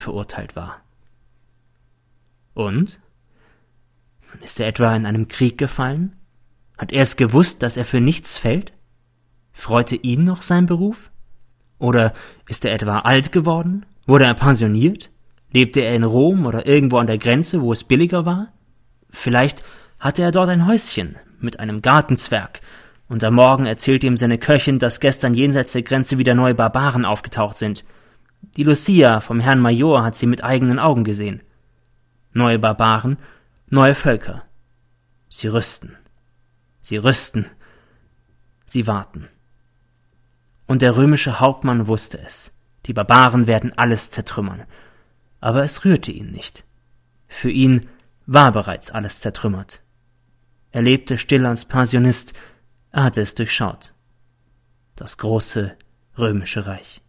verurteilt war. Und? Ist er etwa in einem Krieg gefallen? Hat er es gewusst, dass er für nichts fällt? Freute ihn noch sein Beruf? Oder ist er etwa alt geworden? Wurde er pensioniert? Lebte er in Rom oder irgendwo an der Grenze, wo es billiger war? Vielleicht hatte er dort ein Häuschen mit einem Gartenzwerg, und am Morgen erzählte ihm seine Köchin, dass gestern jenseits der Grenze wieder neue Barbaren aufgetaucht sind. Die Lucia vom Herrn Major hat sie mit eigenen Augen gesehen. Neue Barbaren, neue Völker. Sie rüsten, sie warten. Und der römische Hauptmann wusste es. Die Barbaren werden alles zertrümmern. Aber es rührte ihn nicht. Für ihn war bereits alles zertrümmert. Er lebte still als Pensionist, er hatte es durchschaut. Das große römische Reich.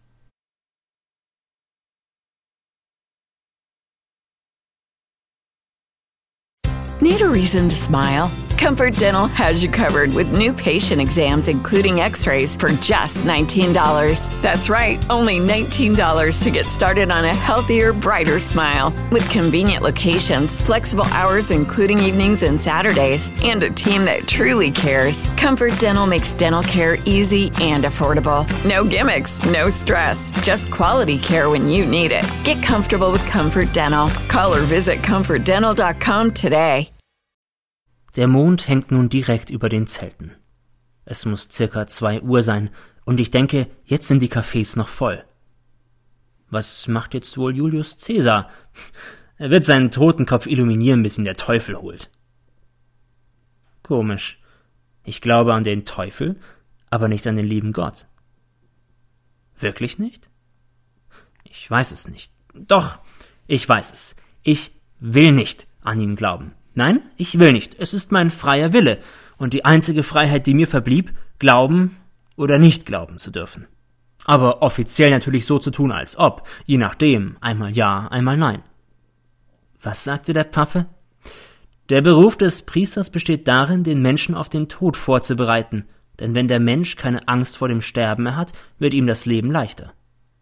Need a reason to smile? Comfort Dental has you covered with new patient exams, including x-rays, for just $19. That's right, only $19 to get started on a healthier, brighter smile. With convenient locations, flexible hours including evenings and Saturdays, and a team that truly cares, Comfort Dental makes dental care easy and affordable. No gimmicks, no stress, just quality care when you need it. Get comfortable with Comfort Dental. Call or visit ComfortDental.com today. Der Mond hängt nun direkt über den Zelten. Es muss circa 2 Uhr sein, und ich denke, jetzt sind die Cafés noch voll. Was macht jetzt wohl Julius Caesar? Er wird seinen Totenkopf illuminieren, bis ihn der Teufel holt. Komisch. Ich glaube an den Teufel, aber nicht an den lieben Gott. Wirklich nicht? Ich weiß es nicht. Doch, ich weiß es. Ich will nicht an ihn glauben. Nein, ich will nicht. Es ist mein freier Wille und die einzige Freiheit, die mir verblieb, glauben oder nicht glauben zu dürfen. Aber offiziell natürlich so zu tun, als ob, je nachdem, einmal ja, einmal nein. Was sagte der Pfaffe? Der Beruf des Priesters besteht darin, den Menschen auf den Tod vorzubereiten, denn wenn der Mensch keine Angst vor dem Sterben mehr hat, wird ihm das Leben leichter.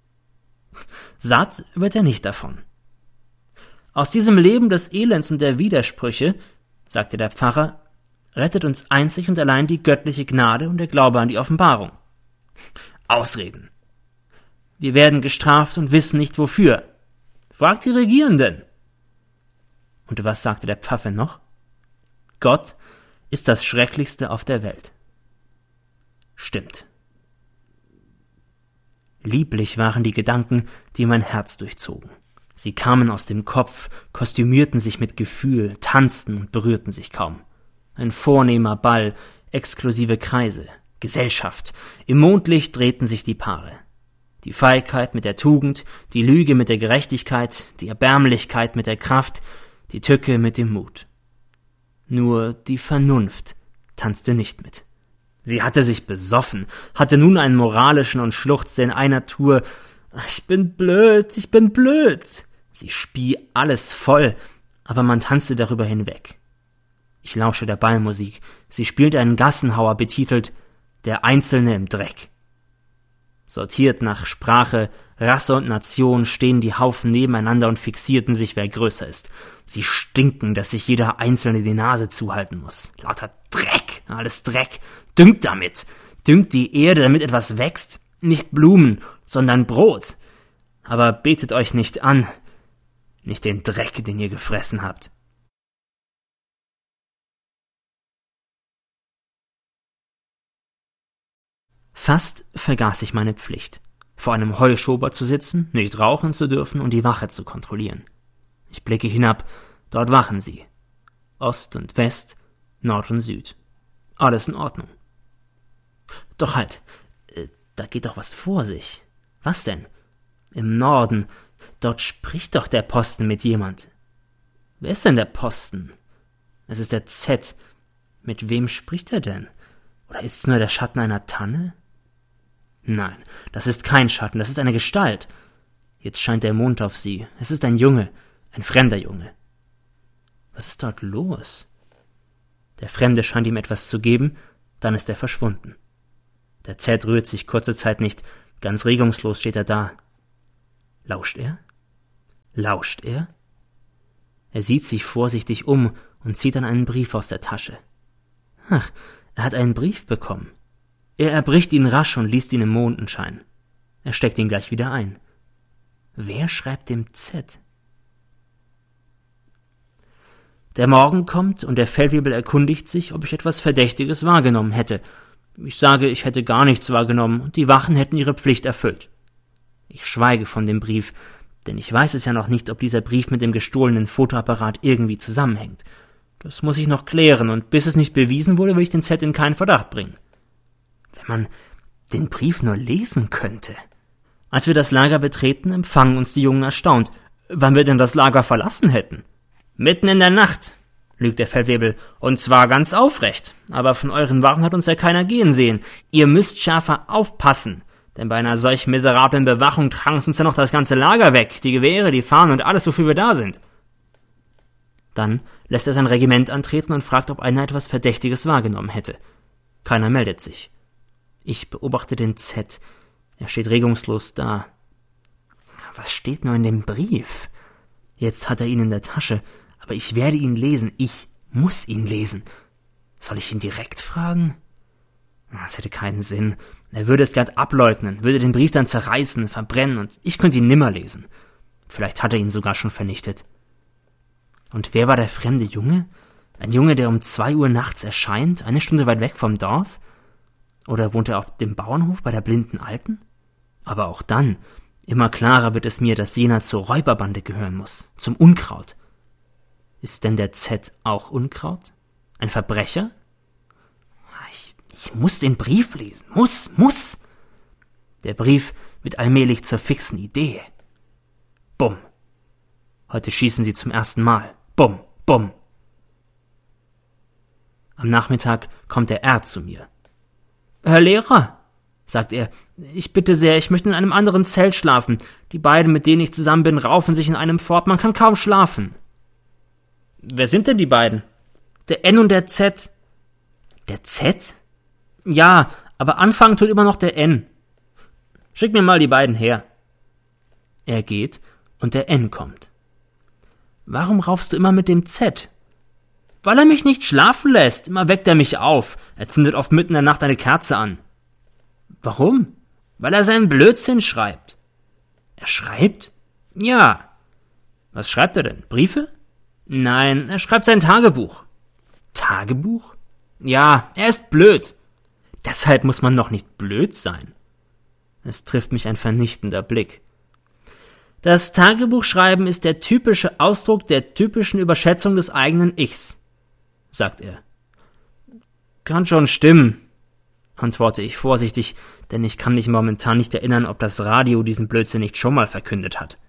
Satt wird er nicht davon. Aus diesem Leben des Elends und der Widersprüche, sagte der Pfarrer, rettet uns einzig und allein die göttliche Gnade und der Glaube an die Offenbarung. Ausreden. Wir werden gestraft und wissen nicht wofür. Fragt die Regierenden. Und was sagte der Pfaffe noch? Gott ist das Schrecklichste auf der Welt. Stimmt. Lieblich waren die Gedanken, die mein Herz durchzogen. Sie kamen aus dem Kopf, kostümierten sich mit Gefühl, tanzten und berührten sich kaum. Ein vornehmer Ball, exklusive Kreise, Gesellschaft. Im Mondlicht drehten sich die Paare. Die Feigheit mit der Tugend, die Lüge mit der Gerechtigkeit, die Erbärmlichkeit mit der Kraft, die Tücke mit dem Mut. Nur die Vernunft tanzte nicht mit. Sie hatte sich besoffen, hatte nun einen moralischen und schluchzte in einer Tour: Ich bin blöd, ich bin blöd. Sie spie alles voll, aber man tanzte darüber hinweg. Ich lausche der Ballmusik. Sie spielte einen Gassenhauer betitelt »Der Einzelne im Dreck«. Sortiert nach Sprache, Rasse und Nation stehen die Haufen nebeneinander und fixierten sich, wer größer ist. Sie stinken, dass sich jeder Einzelne die Nase zuhalten muss. Lauter Dreck, alles Dreck. Düngt damit. Düngt die Erde, damit etwas wächst. Nicht Blumen, sondern Brot. Aber betet euch nicht an, nicht den Dreck, den ihr gefressen habt. Fast vergaß ich meine Pflicht, vor einem Heuschober zu sitzen, nicht rauchen zu dürfen und die Wache zu kontrollieren. Ich blicke hinab, dort wachen sie. Ost und West, Nord und Süd. Alles in Ordnung. Doch halt, da geht doch was vor sich. Was denn? Im Norden, dort spricht doch der Posten mit jemand. Wer ist denn der Posten? Es ist der Z. Mit wem spricht er denn? Oder ist es nur der Schatten einer Tanne? Nein, das ist kein Schatten, das ist eine Gestalt. Jetzt scheint der Mond auf sie. Es ist ein Junge, ein fremder Junge. Was ist dort los? Der Fremde scheint ihm etwas zu geben, dann ist er verschwunden. Der Z rührt sich kurze Zeit nicht, ganz regungslos steht er da. Lauscht er? Lauscht er? Er sieht sich vorsichtig um und zieht dann einen Brief aus der Tasche. Ach, er hat einen Brief bekommen. Er erbricht ihn rasch und liest ihn im Mondenschein. Er steckt ihn gleich wieder ein. Wer schreibt dem Z? Der Morgen kommt und der Feldwebel erkundigt sich, ob ich etwas Verdächtiges wahrgenommen hätte. Ich sage, ich hätte gar nichts wahrgenommen und die Wachen hätten ihre Pflicht erfüllt. Ich schweige von dem Brief, denn ich weiß es ja noch nicht, ob dieser Brief mit dem gestohlenen Fotoapparat irgendwie zusammenhängt. Das muss ich noch klären, und bis es nicht bewiesen wurde, will ich den Z in keinen Verdacht bringen. Wenn man den Brief nur lesen könnte. Als wir das Lager betreten, empfangen uns die Jungen erstaunt, wann wir denn das Lager verlassen hätten. Mitten in der Nacht, lügt der Feldwebel, und zwar ganz aufrecht. Aber von euren Wachen hat uns ja keiner gehen sehen. Ihr müsst schärfer aufpassen, denn bei einer solch miserablen Bewachung tragen uns ja noch das ganze Lager weg, die Gewehre, die Fahnen und alles, wofür wir da sind. Dann lässt er sein Regiment antreten und fragt, ob einer etwas Verdächtiges wahrgenommen hätte. Keiner meldet sich. Ich beobachte den Z. Er steht regungslos da. Was steht nur in dem Brief? Jetzt hat er ihn in der Tasche, aber ich werde ihn lesen. Ich muss ihn lesen. Soll ich ihn direkt fragen? Das hätte keinen Sinn. Er würde es glatt ableugnen, würde den Brief dann zerreißen, verbrennen, und ich könnte ihn nimmer lesen. Vielleicht hat er ihn sogar schon vernichtet. Und wer war der fremde Junge? Ein Junge, der um 2 Uhr nachts erscheint, 1 Stunde weit weg vom Dorf? Oder wohnt er auf dem Bauernhof bei der blinden Alten? Aber auch dann, immer klarer wird es mir, dass jener zur Räuberbande gehören muss, zum Unkraut. Ist denn der Z auch Unkraut? Ein Verbrecher? Ich muss den Brief lesen. Muss. Der Brief wird allmählich zur fixen Idee. Bumm. Heute schießen sie zum ersten Mal. Bumm, bumm. Am Nachmittag kommt der R zu mir. Herr Lehrer, sagt er, ich bitte sehr, ich möchte in einem anderen Zelt schlafen. Die beiden, mit denen ich zusammen bin, raufen sich in einem fort, man kann kaum schlafen. Wer sind denn die beiden? Der N und der Z. Der Z? Ja, aber anfangen tut immer noch der N. Schick mir mal die beiden her. Er geht und der N kommt. Warum raufst du immer mit dem Z? Weil er mich nicht schlafen lässt. Immer weckt er mich auf. Er zündet oft mitten in der Nacht eine Kerze an. Warum? Weil er seinen Blödsinn schreibt. Er schreibt? Ja. Was schreibt er denn? Briefe? Nein, er schreibt sein Tagebuch. Tagebuch? Ja, er ist blöd. Deshalb muss man noch nicht blöd sein. Es trifft mich ein vernichtender Blick. Das Tagebuchschreiben ist der typische Ausdruck der typischen Überschätzung des eigenen Ichs, sagt er. Kann schon stimmen, antworte ich vorsichtig, denn ich kann mich momentan nicht erinnern, ob das Radio diesen Blödsinn nicht schon mal verkündet hat.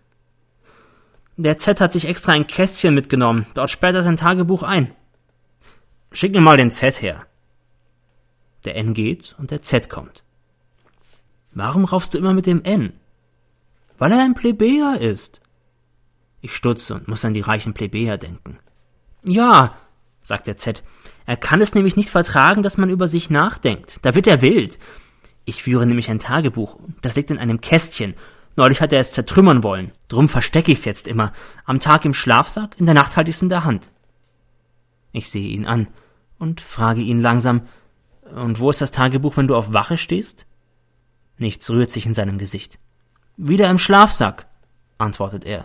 Der Z hat sich extra ein Kästchen mitgenommen, dort sperrt er sein Tagebuch ein. Schick mir mal den Z her. Der N geht und der Z kommt. Warum raufst du immer mit dem N? Weil er ein Plebejer ist. Ich stutze und muss an die reichen Plebejer denken. Ja, sagt der Z, er kann es nämlich nicht vertragen, dass man über sich nachdenkt. Da wird er wild. Ich führe nämlich ein Tagebuch, das liegt in einem Kästchen. Neulich hat er es zertrümmern wollen, drum verstecke ich's jetzt immer. Am Tag im Schlafsack, in der Nacht halte ich's in der Hand. Ich sehe ihn an und frage ihn langsam, und wo ist das Tagebuch, wenn du auf Wache stehst? Nichts rührt sich in seinem Gesicht. Wieder im Schlafsack, antwortet er.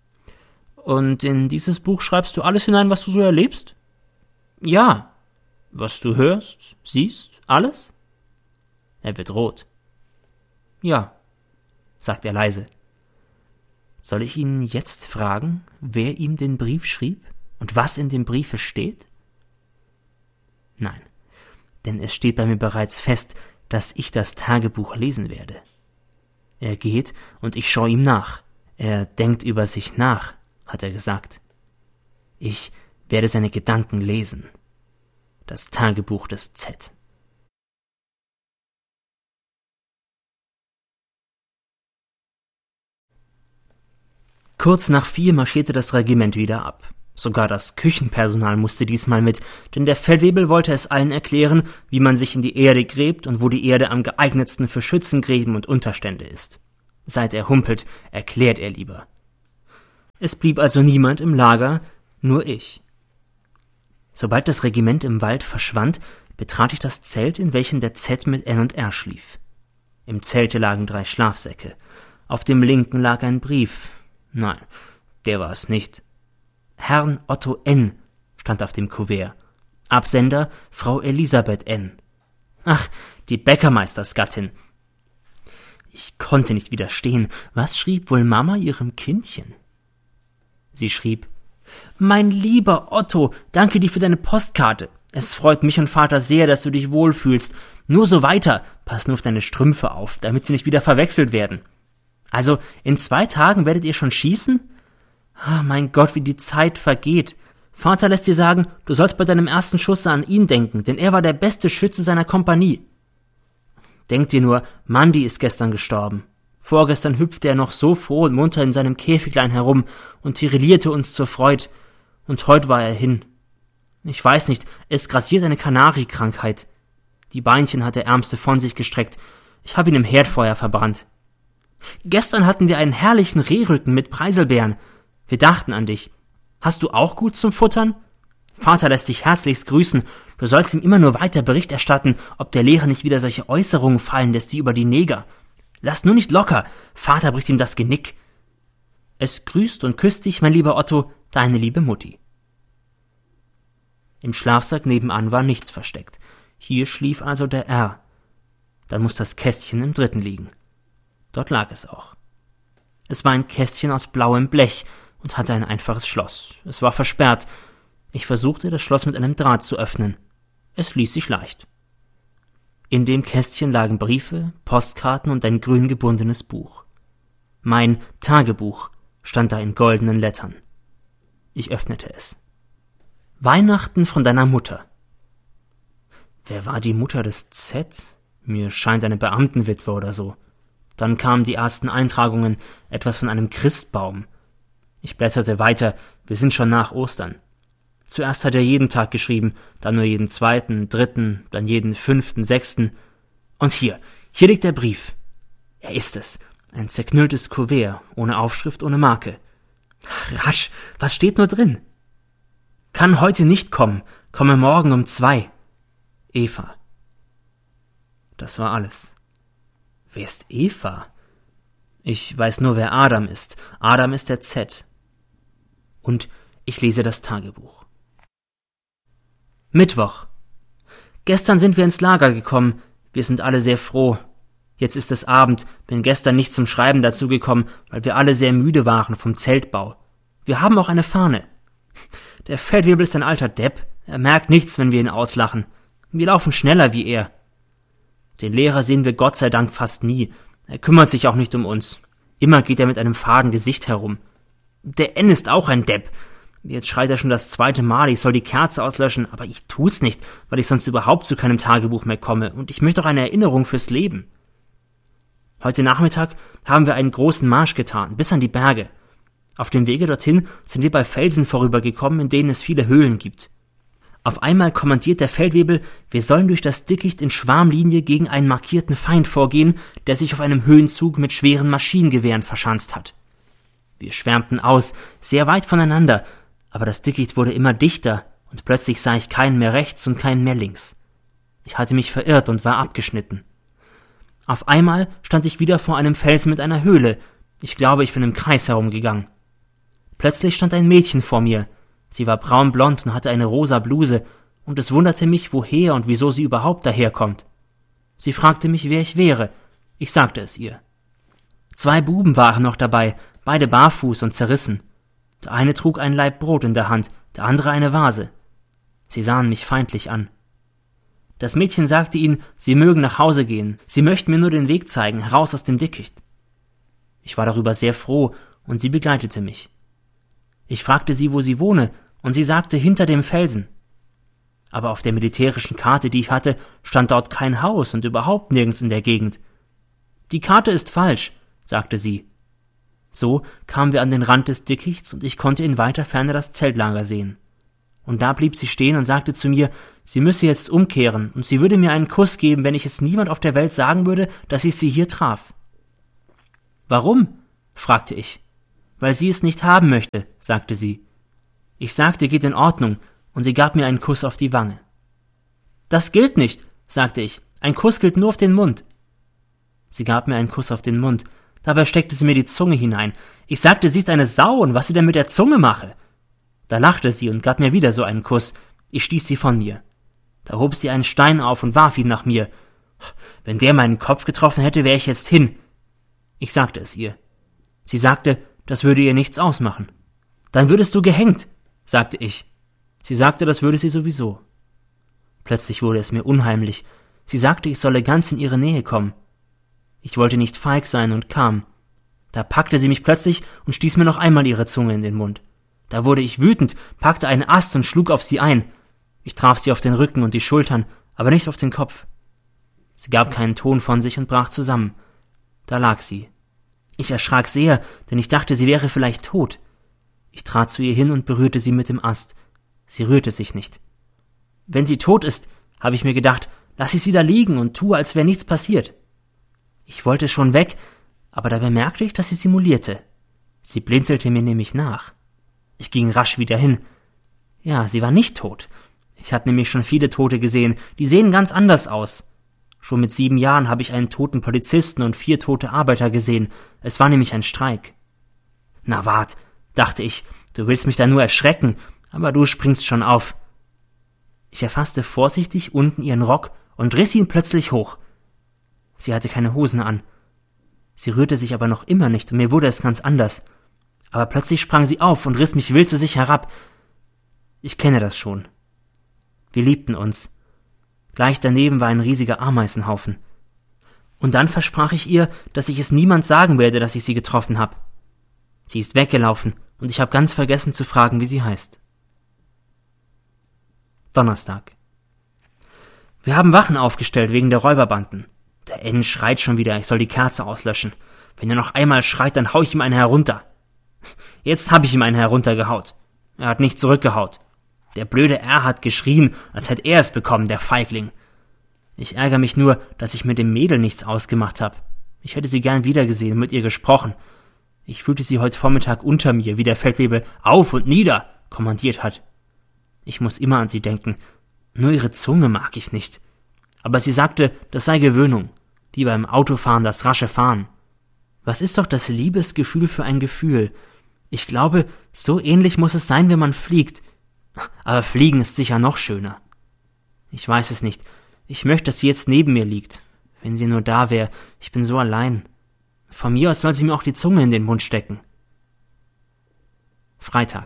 Und in dieses Buch schreibst du alles hinein, was du so erlebst? Ja. Was du hörst, siehst, alles? Er wird rot. Ja, sagt er leise. Soll ich ihn jetzt fragen, wer ihm den Brief schrieb und was in dem Briefe steht? Nein, denn es steht bei mir bereits fest, dass ich das Tagebuch lesen werde. Er geht und ich schaue ihm nach. Er denkt über sich nach, hat er gesagt. Ich werde seine Gedanken lesen. Das Tagebuch des Z. Kurz nach 4 marschierte das Regiment wieder ab. Sogar das Küchenpersonal musste diesmal mit, denn der Feldwebel wollte es allen erklären, wie man sich in die Erde gräbt und wo die Erde am geeignetsten für Schützengräben und Unterstände ist. Seit er humpelt, erklärt er lieber. Es blieb also niemand im Lager, nur ich. Sobald das Regiment im Wald verschwand, betrat ich das Zelt, in welchem der Z mit N und R schlief. Im Zelte lagen 3 Schlafsäcke. Auf dem linken lag ein Brief. Nein, der war es nicht. Herrn Otto N. stand auf dem Kuvert. Absender Frau Elisabeth N. Ach, die Bäckermeistersgattin. Ich konnte nicht widerstehen. Was schrieb wohl Mama ihrem Kindchen? Sie schrieb: »Mein lieber Otto, danke dir für deine Postkarte. Es freut mich und Vater sehr, dass du dich wohlfühlst. Nur so weiter. Pass nur auf deine Strümpfe auf, damit sie nicht wieder verwechselt werden. Also, in 2 Tagen werdet ihr schon schießen? Ah, mein Gott, wie die Zeit vergeht. Vater lässt dir sagen, du sollst bei deinem ersten Schuss an ihn denken, denn er war der beste Schütze seiner Kompanie. Denk dir nur, Mandy ist gestern gestorben. Vorgestern hüpfte er noch so froh und munter in seinem Käfiglein herum und tirillierte uns zur Freud. Und heut war er hin. Ich weiß nicht, es grassiert eine Kanariekrankheit. Die Beinchen hat der Ärmste von sich gestreckt. Ich habe ihn im Herdfeuer verbrannt. Gestern hatten wir einen herrlichen Rehrücken mit Preiselbeeren. Wir dachten an dich. Hast du auch gut zum Futtern? Vater lässt dich herzlichst grüßen. Du sollst ihm immer nur weiter Bericht erstatten, ob der Lehrer nicht wieder solche Äußerungen fallen lässt wie über die Neger. Lass nur nicht locker. Vater bricht ihm das Genick. Es grüßt und küsst dich, mein lieber Otto, deine liebe Mutti. Im Schlafsack nebenan war nichts versteckt. Hier schlief also der R. Dann muss das Kästchen im 3. liegen. Dort lag es auch. Es war ein Kästchen aus blauem Blech und hatte ein einfaches Schloss. Es war versperrt. Ich versuchte, das Schloss mit einem Draht zu öffnen. Es ließ sich leicht. In dem Kästchen lagen Briefe, Postkarten und ein grün gebundenes Buch. Mein Tagebuch stand da in goldenen Lettern. Ich öffnete es. Weihnachten von deiner Mutter. Wer war die Mutter des Z? Mir scheint eine Beamtenwitwe oder so. Dann kamen die ersten Eintragungen, etwas von einem Christbaum. Ich blätterte weiter, wir sind schon nach Ostern. Zuerst hat er jeden Tag geschrieben, dann nur jeden 2., 3., dann jeden 5., 6. Und hier liegt der Brief. Er ist es, ein zerknülltes Kuvert, ohne Aufschrift, ohne Marke. Rasch, was steht nur drin? Kann heute nicht kommen, komme morgen um 2. Eva. Das war alles. Wer ist Eva? Ich weiß nur, wer Adam ist. Adam ist der Z. Und ich lese das Tagebuch. Mittwoch. Gestern sind wir ins Lager gekommen. Wir sind alle sehr froh. Jetzt ist es Abend, bin gestern nicht zum Schreiben dazugekommen, weil wir alle sehr müde waren vom Zeltbau. Wir haben auch eine Fahne. Der Feldwebel ist ein alter Depp. Er merkt nichts, wenn wir ihn auslachen. Wir laufen schneller wie er. Den Lehrer sehen wir Gott sei Dank fast nie. Er kümmert sich auch nicht um uns. Immer geht er mit einem faden Gesicht herum. Der N ist auch ein Depp. Jetzt schreit er schon das 2. Mal, ich soll die Kerze auslöschen, aber ich tu's nicht, weil ich sonst überhaupt zu keinem Tagebuch mehr komme und ich möchte auch eine Erinnerung fürs Leben. Heute Nachmittag haben wir einen großen Marsch getan, bis an die Berge. Auf dem Wege dorthin sind wir bei Felsen vorübergekommen, in denen es viele Höhlen gibt. Auf einmal kommandiert der Feldwebel, wir sollen durch das Dickicht in Schwarmlinie gegen einen markierten Feind vorgehen, der sich auf einem Höhenzug mit schweren Maschinengewehren verschanzt hat. Wir schwärmten aus, sehr weit voneinander, aber das Dickicht wurde immer dichter und plötzlich sah ich keinen mehr rechts und keinen mehr links. Ich hatte mich verirrt und war abgeschnitten. Auf einmal stand ich wieder vor einem Felsen mit einer Höhle. Ich glaube, ich bin im Kreis herumgegangen. Plötzlich stand ein Mädchen vor mir. Sie war braunblond und hatte eine rosa Bluse, und es wunderte mich, woher und wieso sie überhaupt daherkommt. Sie fragte mich, wer ich wäre. Ich sagte es ihr. 2 Buben waren noch dabei, beide barfuß und zerrissen. Der eine trug ein Laib Brot in der Hand, der andere eine Vase. Sie sahen mich feindlich an. Das Mädchen sagte ihnen, sie mögen nach Hause gehen, sie möchten mir nur den Weg zeigen, heraus aus dem Dickicht. Ich war darüber sehr froh, und sie begleitete mich. Ich fragte sie, wo sie wohne, und sie sagte, hinter dem Felsen. Aber auf der militärischen Karte, die ich hatte, stand dort kein Haus und überhaupt nirgends in der Gegend. Die Karte ist falsch, sagte sie. So kamen wir an den Rand des Dickichts und ich konnte in weiter Ferne das Zeltlager sehen. Und da blieb sie stehen und sagte zu mir, sie müsse jetzt umkehren und sie würde mir einen Kuss geben, wenn ich es niemand auf der Welt sagen würde, dass ich sie hier traf. Warum? Fragte ich. weil sie es nicht haben möchte, sagte sie. Ich sagte, geht in Ordnung, und sie gab mir einen Kuss auf die Wange. Das gilt nicht, sagte ich, ein Kuss gilt nur auf den Mund. Sie gab mir einen Kuss auf den Mund, dabei steckte sie mir die Zunge hinein. Ich sagte, sie ist eine Sau und was sie denn mit der Zunge mache. Da lachte sie und gab mir wieder so einen Kuss. Ich stieß sie von mir. Da hob sie einen Stein auf und warf ihn nach mir. Wenn der meinen Kopf getroffen hätte, wäre ich jetzt hin. Ich sagte es ihr. Sie sagte, das würde ihr nichts ausmachen. Dann würdest du gehängt, sagte ich. Sie sagte, das würde sie sowieso. Plötzlich wurde es mir unheimlich. Sie sagte, ich solle ganz in ihre Nähe kommen. Ich wollte nicht feig sein und kam. Da packte sie mich plötzlich und stieß mir noch einmal ihre Zunge in den Mund. Da wurde ich wütend, packte einen Ast und schlug auf sie ein. Ich traf sie auf den Rücken und die Schultern, aber nicht auf den Kopf. Sie gab keinen Ton von sich und brach zusammen. Da lag sie. Ich erschrak sehr, denn ich dachte, sie wäre vielleicht tot. Ich trat zu ihr hin und berührte sie mit dem Ast. Sie rührte sich nicht. Wenn sie tot ist, habe ich mir gedacht, lass ich sie da liegen und tue, als wäre nichts passiert. Ich wollte schon weg, aber da bemerkte ich, dass sie simulierte. Sie blinzelte mir nämlich nach. Ich ging rasch wieder hin. Ja, sie war nicht tot. Ich hatte nämlich schon viele Tote gesehen, die sehen ganz anders aus. Schon mit 7 Jahren habe ich einen toten Polizisten und 4 tote Arbeiter gesehen. Es war nämlich ein Streik. Na wart, dachte ich, du willst mich da nur erschrecken, aber du springst schon auf. Ich erfasste vorsichtig unten ihren Rock und riss ihn plötzlich hoch. Sie hatte keine Hosen an. Sie rührte sich aber noch immer nicht und mir wurde es ganz anders. Aber plötzlich sprang sie auf und riss mich wild zu sich herab. Ich kenne das schon. Wir liebten uns. Gleich daneben war ein riesiger Ameisenhaufen. Und dann versprach ich ihr, dass ich es niemand sagen werde, dass ich sie getroffen habe. Sie ist weggelaufen und ich habe ganz vergessen zu fragen, wie sie heißt. Donnerstag. Wir haben Wachen aufgestellt wegen der Räuberbanden. Der N schreit schon wieder, ich soll die Kerze auslöschen. Wenn er noch einmal schreit, dann hau ich ihm einen herunter. Jetzt habe ich ihm einen heruntergehaut. Er hat nicht zurückgehaut. Der blöde R hat geschrien, als hätte er es bekommen, der Feigling. Ich ärgere mich nur, dass ich mit dem Mädel nichts ausgemacht habe. Ich hätte sie gern wiedergesehen und mit ihr gesprochen. Ich fühlte sie heute Vormittag unter mir, wie der Feldwebel auf und nieder kommandiert hat. Ich muss immer an sie denken. Nur ihre Zunge mag ich nicht. Aber sie sagte, das sei Gewöhnung, wie beim Autofahren das rasche Fahren. Was ist doch das Liebesgefühl für ein Gefühl? Ich glaube, so ähnlich muss es sein, wenn man fliegt. Aber Fliegen ist sicher noch schöner. Ich weiß es nicht. Ich möchte, dass sie jetzt neben mir liegt. Wenn sie nur da wäre, ich bin so allein. Von mir aus soll sie mir auch die Zunge in den Mund stecken. Freitag.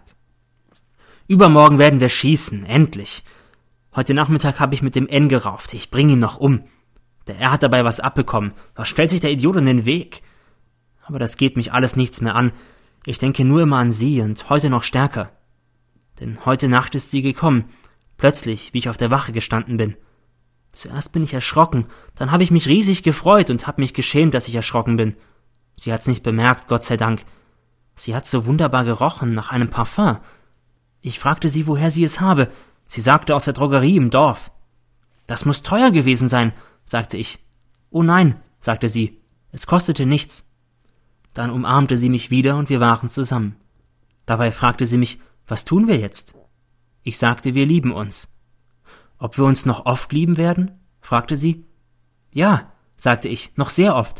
Übermorgen werden wir schießen, endlich. Heute Nachmittag habe ich mit dem N gerauft. Ich bringe ihn noch um. Der R hat dabei was abbekommen. Was stellt sich der Idiot in den Weg? Aber das geht mich alles nichts mehr an. Ich denke nur immer an sie und heute noch stärker. Denn heute Nacht ist sie gekommen. Plötzlich, wie ich auf der Wache gestanden bin. Zuerst bin ich erschrocken, dann habe ich mich riesig gefreut und habe mich geschämt, dass ich erschrocken bin. Sie hat's nicht bemerkt, Gott sei Dank. Sie hat so wunderbar gerochen, nach einem Parfum. Ich fragte sie, woher sie es habe. Sie sagte, aus der Drogerie im Dorf. Das muss teuer gewesen sein, sagte ich. Oh nein, sagte sie, es kostete nichts. Dann umarmte sie mich wieder und wir waren zusammen. Dabei fragte sie mich, was tun wir jetzt? Ich sagte, wir lieben uns. Ob wir uns noch oft lieben werden? Fragte sie. Ja, sagte ich, noch sehr oft.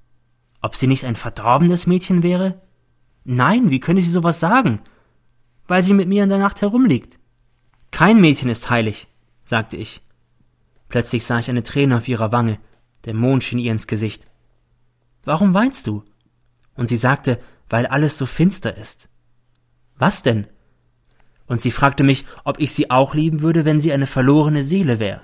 Ob sie nicht ein verdorbenes Mädchen wäre? Nein, wie könnte sie sowas sagen? Weil sie mit mir in der Nacht herumliegt. Kein Mädchen ist heilig, sagte ich. Plötzlich sah ich eine Träne auf ihrer Wange. Der Mond schien ihr ins Gesicht. Warum weinst du? Und sie sagte, weil alles so finster ist. Was denn? Und sie fragte mich, ob ich sie auch lieben würde, wenn sie eine verlorene Seele wäre.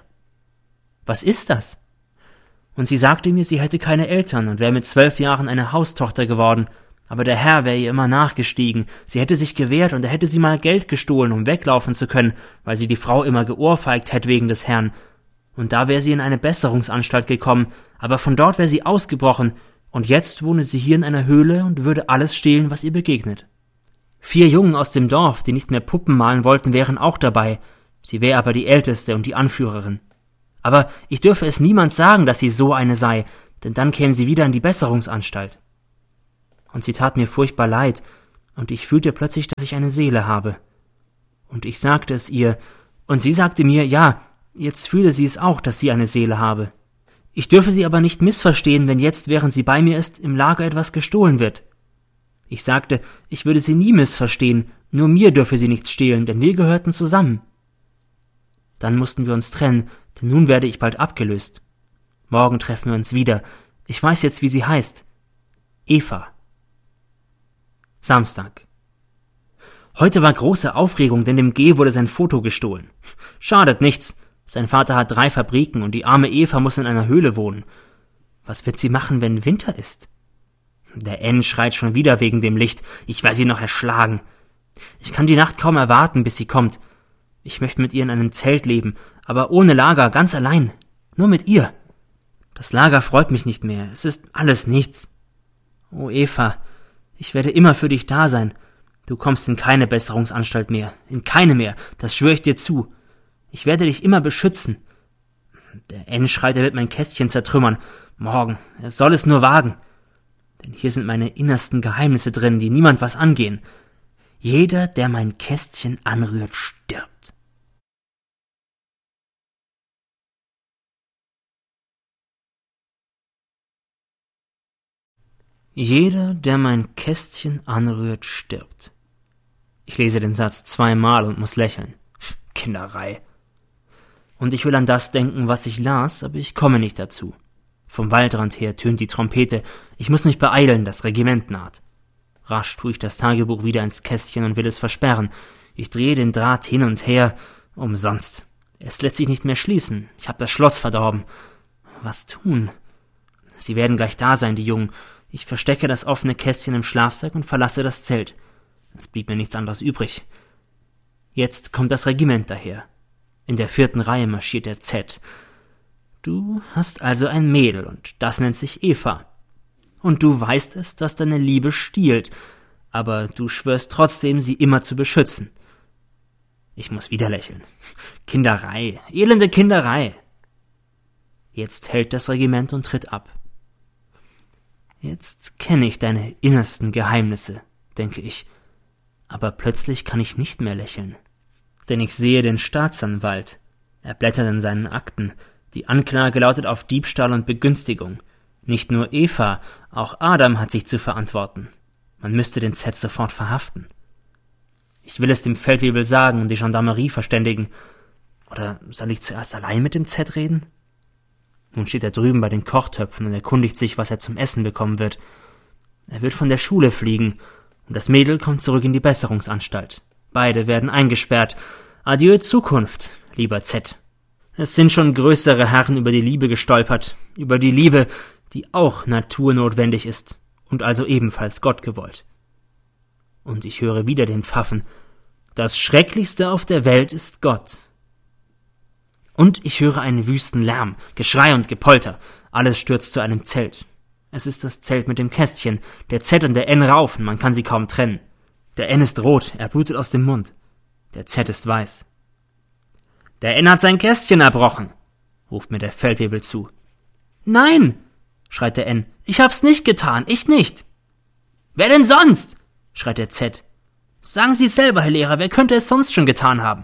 Was ist das? Und sie sagte mir, sie hätte keine Eltern und wäre mit 12 Jahren eine Haustochter geworden, aber der Herr wäre ihr immer nachgestiegen, sie hätte sich gewehrt und er hätte sie mal Geld gestohlen, um weglaufen zu können, weil sie die Frau immer geohrfeigt hätte wegen des Herrn. Und da wäre sie in eine Besserungsanstalt gekommen, aber von dort wäre sie ausgebrochen, und jetzt wohne sie hier in einer Höhle und würde alles stehlen, was ihr begegnet. 4 Jungen aus dem Dorf, die nicht mehr Puppen malen wollten, wären auch dabei, sie wäre aber die Älteste und die Anführerin. Aber ich dürfe es niemand sagen, dass sie so eine sei, denn dann käme sie wieder in die Besserungsanstalt. Und sie tat mir furchtbar leid, und ich fühlte plötzlich, dass ich eine Seele habe. Und ich sagte es ihr, und sie sagte mir, ja, jetzt fühle sie es auch, dass sie eine Seele habe. Ich dürfe sie aber nicht missverstehen, wenn jetzt, während sie bei mir ist, im Lager etwas gestohlen wird. Ich sagte, ich würde sie nie missverstehen, nur mir dürfe sie nichts stehlen, denn wir gehörten zusammen. Dann mussten wir uns trennen, denn nun werde ich bald abgelöst. Morgen treffen wir uns wieder. Ich weiß jetzt, wie sie heißt. Eva. Samstag. Heute war große Aufregung, denn dem G wurde sein Foto gestohlen. Schadet nichts. Sein Vater hat 3 Fabriken und die arme Eva muss in einer Höhle wohnen. Was wird sie machen, wenn Winter ist? Der N schreit schon wieder wegen dem Licht. Ich werde sie noch erschlagen. Ich kann die Nacht kaum erwarten, bis sie kommt. Ich möchte mit ihr in einem Zelt leben, aber ohne Lager, ganz allein. Nur mit ihr. Das Lager freut mich nicht mehr. Es ist alles nichts. Oh, Eva, ich werde immer für dich da sein. Du kommst in keine Besserungsanstalt mehr. In keine mehr. Das schwöre ich dir zu. Ich werde dich immer beschützen. Der N schreit, er wird mein Kästchen zertrümmern. Morgen. Er soll es nur wagen. Denn hier sind meine innersten Geheimnisse drin, die niemand was angehen. Jeder, der mein Kästchen anrührt, stirbt. Jeder, der mein Kästchen anrührt, stirbt. Ich lese den Satz 2-mal und muss lächeln. Kinderei. Und ich will an das denken, was ich las, aber ich komme nicht dazu. Vom Waldrand her tönt die Trompete. Ich muss mich beeilen, das Regiment naht. Rasch tue ich das Tagebuch wieder ins Kästchen und will es versperren. Ich drehe den Draht hin und her. Umsonst. Es lässt sich nicht mehr schließen. Ich habe das Schloss verdorben. Was tun? Sie werden gleich da sein, die Jungen. Ich verstecke das offene Kästchen im Schlafsack und verlasse das Zelt. Es blieb mir nichts anderes übrig. Jetzt kommt das Regiment daher. In der 4. Reihe marschiert der Z. Du hast also ein Mädel, und das nennt sich Eva. Und du weißt es, dass deine Liebe stiehlt, aber du schwörst trotzdem, sie immer zu beschützen. Ich muss wieder lächeln. Kinderei, elende Kinderei. Jetzt hält das Regiment und tritt ab. Jetzt kenne ich deine innersten Geheimnisse, denke ich, aber plötzlich kann ich nicht mehr lächeln. Denn ich sehe den Staatsanwalt. Er blättert in seinen Akten. Die Anklage lautet auf Diebstahl und Begünstigung. Nicht nur Eva, auch Adam hat sich zu verantworten. Man müsste den Z sofort verhaften. Ich will es dem Feldwebel sagen und die Gendarmerie verständigen. Oder soll ich zuerst allein mit dem Z reden? Nun steht er drüben bei den Kochtöpfen und erkundigt sich, was er zum Essen bekommen wird. Er wird von der Schule fliegen, und das Mädel kommt zurück in die Besserungsanstalt. Beide werden eingesperrt. Adieu Zukunft, lieber Z. Es sind schon größere Herren über die Liebe gestolpert, über die Liebe, die auch naturnotwendig ist und also ebenfalls Gott gewollt. Und ich höre wieder den Pfaffen. Das Schrecklichste auf der Welt ist Gott. Und ich höre einen wüsten Lärm, Geschrei und Gepolter. Alles stürzt zu einem Zelt. Es ist das Zelt mit dem Kästchen. Der Z und der N raufen, man kann sie kaum trennen. Der N ist rot, er blutet aus dem Mund. Der Z ist weiß. Der N hat sein Kästchen erbrochen, ruft mir der Feldwebel zu. Nein, schreit der N, ich hab's nicht getan, ich nicht. Wer denn sonst? Schreit der Z. Sagen Sie es selber, Herr Lehrer, wer könnte es sonst schon getan haben?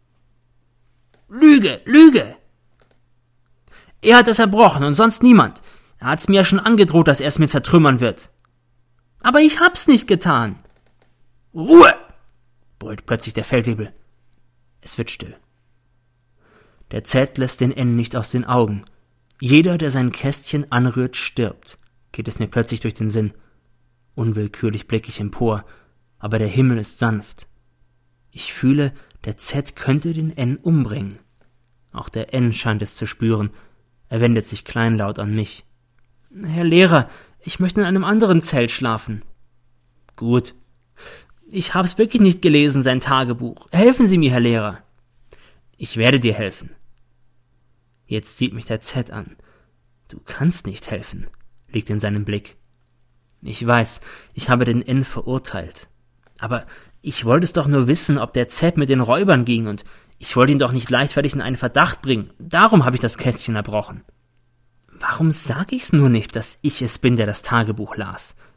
Lüge, Lüge! Er hat es erbrochen und sonst niemand. Er hat's mir ja schon angedroht, dass er es mir zertrümmern wird. Aber ich hab's nicht getan. Ruhe! Brüllt plötzlich der Feldwebel. Es wird still. Der Z lässt den N nicht aus den Augen. Jeder, der sein Kästchen anrührt, stirbt, geht es mir plötzlich durch den Sinn. Unwillkürlich blicke ich empor, aber der Himmel ist sanft. Ich fühle, der Z könnte den N umbringen. Auch der N scheint es zu spüren. Er wendet sich kleinlaut an mich. Herr Lehrer, ich möchte in einem anderen Zelt schlafen. Gut. Ich hab's wirklich nicht gelesen, sein Tagebuch. Helfen Sie mir, Herr Lehrer. Ich werde dir helfen. Jetzt sieht mich der Z an. Du kannst nicht helfen, liegt in seinem Blick. Ich weiß, ich habe den N verurteilt. Aber ich wollte es doch nur wissen, ob der Z mit den Räubern ging, und ich wollte ihn doch nicht leichtfertig in einen Verdacht bringen. Darum habe ich das Kästchen erbrochen. Warum sage ich's nur nicht, dass ich es bin, der das Tagebuch las?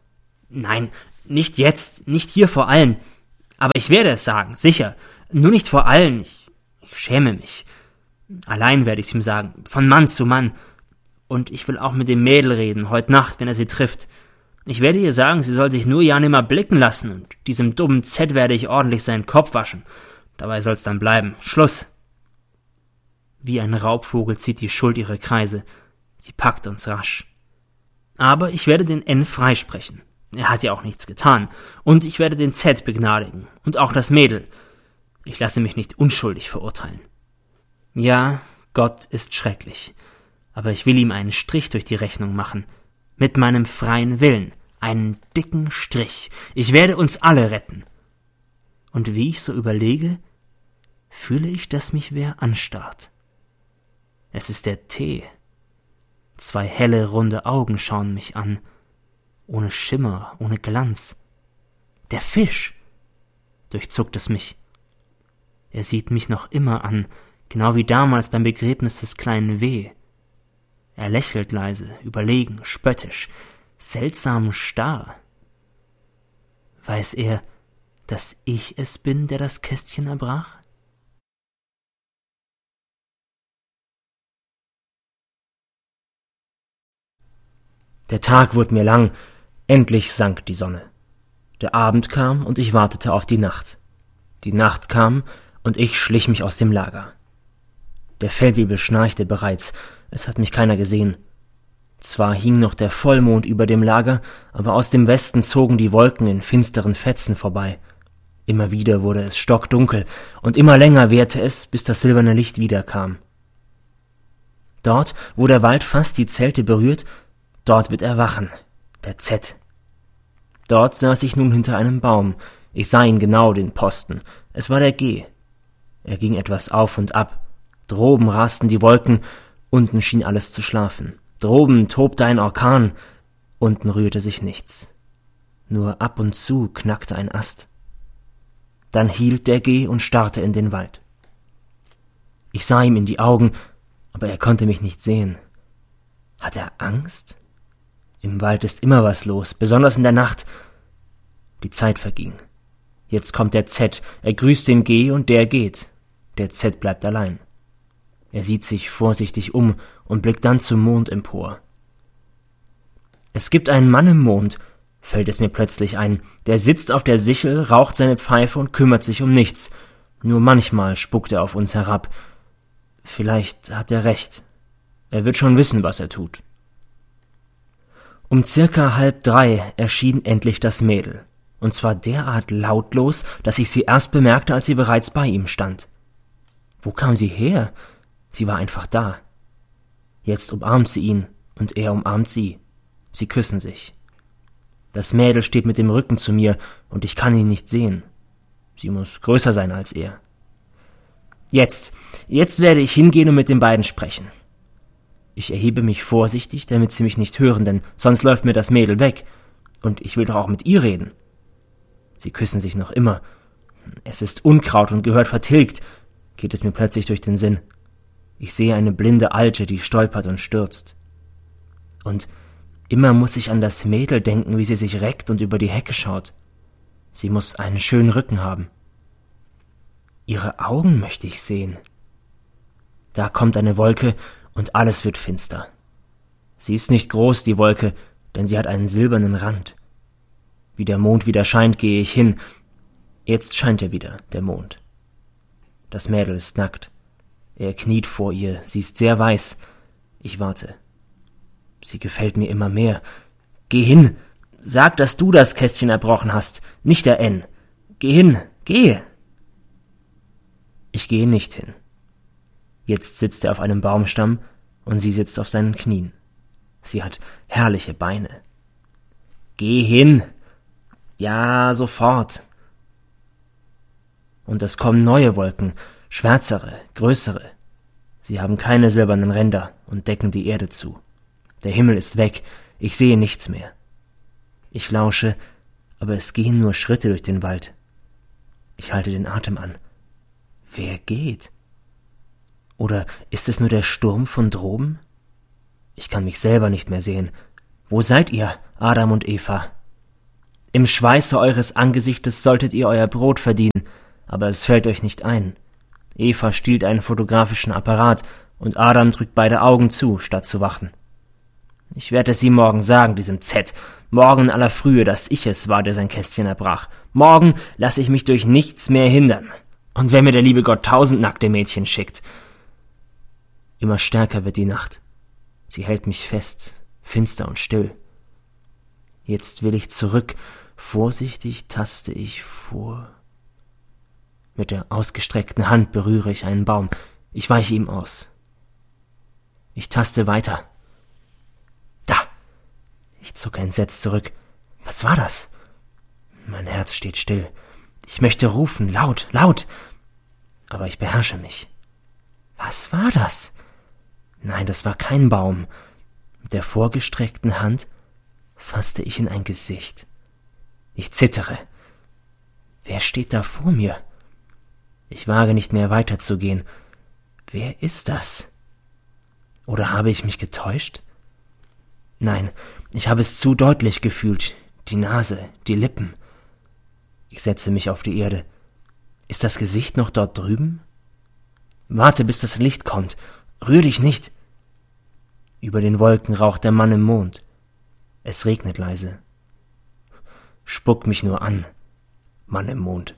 Nein, nicht jetzt, nicht hier vor allen. Aber ich werde es sagen, sicher. Nur nicht vor allen. Ich schäme mich. Allein werde ich es ihm sagen, von Mann zu Mann. Und ich will auch mit dem Mädel reden, heute Nacht, wenn er sie trifft. Ich werde ihr sagen, sie soll sich nur ja nimmer blicken lassen, und diesem dummen Z werde ich ordentlich seinen Kopf waschen. Dabei soll's dann bleiben. Schluss. Wie ein Raubvogel zieht die Schuld ihre Kreise. Sie packt uns rasch. Aber ich werde den N freisprechen. Er hat ja auch nichts getan. Und ich werde den Z begnadigen. Und auch das Mädel. Ich lasse mich nicht unschuldig verurteilen. Ja, Gott ist schrecklich. Aber ich will ihm einen Strich durch die Rechnung machen. Mit meinem freien Willen. Einen dicken Strich. Ich werde uns alle retten. Und wie ich so überlege, fühle ich, dass mich wer anstarrt. Es ist der Tee. 2 helle, runde Augen schauen mich an. Ohne Schimmer, ohne Glanz. Der Fisch! Durchzuckt es mich. Er sieht mich noch immer an, genau wie damals beim Begräbnis des kleinen W. Er lächelt leise, überlegen, spöttisch, seltsam starr. Weiß er, dass ich es bin, der das Kästchen erbrach? Der Tag wurde mir lang, endlich sank die Sonne. Der Abend kam und ich wartete auf die Nacht. Die Nacht kam und ich schlich mich aus dem Lager. Der Feldwebel schnarchte bereits, es hat mich keiner gesehen. Zwar hing noch der Vollmond über dem Lager, aber aus dem Westen zogen die Wolken in finsteren Fetzen vorbei. Immer wieder wurde es stockdunkel und immer länger währte es, bis das silberne Licht wiederkam. Dort, wo der Wald fast die Zelte berührt, dort wird er wachen, der Z. Dort saß ich nun hinter einem Baum. Ich sah ihn genau, den Posten. Es war der G. Er ging etwas auf und ab. Droben rasten die Wolken, unten schien alles zu schlafen. Droben tobte ein Orkan, unten rührte sich nichts. Nur ab und zu knackte ein Ast. Dann hielt der G und starrte in den Wald. Ich sah ihm in die Augen, aber er konnte mich nicht sehen. Hat er Angst? Im Wald ist immer was los, besonders in der Nacht. Die Zeit verging. Jetzt kommt der Z, er grüßt den G und der geht. Der Z bleibt allein. Er sieht sich vorsichtig um und blickt dann zum Mond empor. Es gibt einen Mann im Mond, fällt es mir plötzlich ein, der sitzt auf der Sichel, raucht seine Pfeife und kümmert sich um nichts. Nur manchmal spuckt er auf uns herab. Vielleicht hat er recht. Er wird schon wissen, was er tut. Um circa 2:30 erschien endlich das Mädel, und zwar derart lautlos, dass ich sie erst bemerkte, als sie bereits bei ihm stand. Wo kam sie her? Sie war einfach da. Jetzt umarmt sie ihn, und er umarmt sie. Sie küssen sich. Das Mädel steht mit dem Rücken zu mir, und ich kann ihn nicht sehen. Sie muss größer sein als er. Jetzt werde ich hingehen und mit den beiden sprechen. Ich erhebe mich vorsichtig, damit sie mich nicht hören, denn sonst läuft mir das Mädel weg. Und ich will doch auch mit ihr reden. Sie küssen sich noch immer. Es ist Unkraut und gehört vertilgt, geht es mir plötzlich durch den Sinn. Ich sehe eine blinde Alte, die stolpert und stürzt. Und immer muss ich an das Mädel denken, wie sie sich reckt und über die Hecke schaut. Sie muss einen schönen Rücken haben. Ihre Augen möchte ich sehen. Da kommt eine Wolke, und alles wird finster. Sie ist nicht groß, die Wolke, denn sie hat einen silbernen Rand. Wie der Mond wieder scheint, gehe ich hin. Jetzt scheint er wieder, der Mond. Das Mädel ist nackt. Er kniet vor ihr, sie ist sehr weiß. Ich warte. Sie gefällt mir immer mehr. Geh hin! Sag, dass du das Kästchen erbrochen hast, nicht der N. Geh hin, geh! Ich gehe nicht hin. Jetzt sitzt er auf einem Baumstamm und sie sitzt auf seinen Knien. Sie hat herrliche Beine. Geh hin! Ja, sofort! Und es kommen neue Wolken, schwärzere, größere. Sie haben keine silbernen Ränder und decken die Erde zu. Der Himmel ist weg, ich sehe nichts mehr. Ich lausche, aber es gehen nur Schritte durch den Wald. Ich halte den Atem an. Wer geht? Oder ist es nur der Sturm von droben? Ich kann mich selber nicht mehr sehen. Wo seid ihr, Adam und Eva? Im Schweiße eures Angesichtes solltet ihr euer Brot verdienen, aber es fällt euch nicht ein. Eva stiehlt einen fotografischen Apparat und Adam drückt beide Augen zu, statt zu wachen. Ich werde es ihm morgen sagen, diesem Z. Morgen in aller Frühe, dass ich es war, der sein Kästchen erbrach. Morgen lasse ich mich durch nichts mehr hindern. Und wenn mir der liebe Gott 1000 nackte Mädchen schickt. Immer stärker wird die Nacht. Sie hält mich fest, finster und still. Jetzt will ich zurück. Vorsichtig taste ich vor. Mit der ausgestreckten Hand berühre ich einen Baum. Ich weiche ihm aus. Ich taste weiter. Da! Ich zucke entsetzt zurück. Was war das? Mein Herz steht still. Ich möchte rufen, laut, laut. Aber ich beherrsche mich. Was war das? Nein, das war kein Baum. Mit der vorgestreckten Hand fasste ich in ein Gesicht. Ich zittere. Wer steht da vor mir? Ich wage nicht mehr weiterzugehen. Wer ist das? Oder habe ich mich getäuscht? Nein, ich habe es zu deutlich gefühlt. Die Nase, die Lippen. Ich setze mich auf die Erde. Ist das Gesicht noch dort drüben? Warte, bis das Licht kommt. Rühr dich nicht. Über den Wolken raucht der Mann im Mond. Es regnet leise. Spuck mich nur an, Mann im Mond.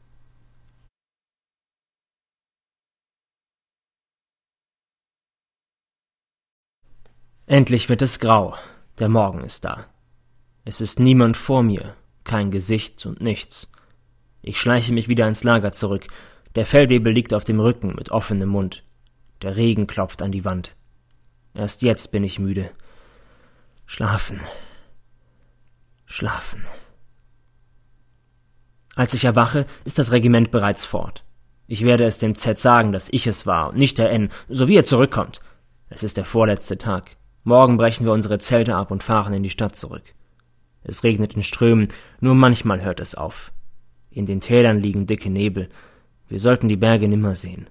Endlich wird es grau. Der Morgen ist da. Es ist niemand vor mir, kein Gesicht und nichts. Ich schleiche mich wieder ins Lager zurück. Der Feldwebel liegt auf dem Rücken mit offenem Mund. Der Regen klopft an die Wand. Erst jetzt bin ich müde. Schlafen. Schlafen. Als ich erwache, ist das Regiment bereits fort. Ich werde es dem Z sagen, dass ich es war und nicht der N, so wie er zurückkommt. Es ist der vorletzte Tag. Morgen brechen wir unsere Zelte ab und fahren in die Stadt zurück. Es regnet in Strömen, nur manchmal hört es auf. In den Tälern liegen dicke Nebel. Wir sollten die Berge nimmer sehen.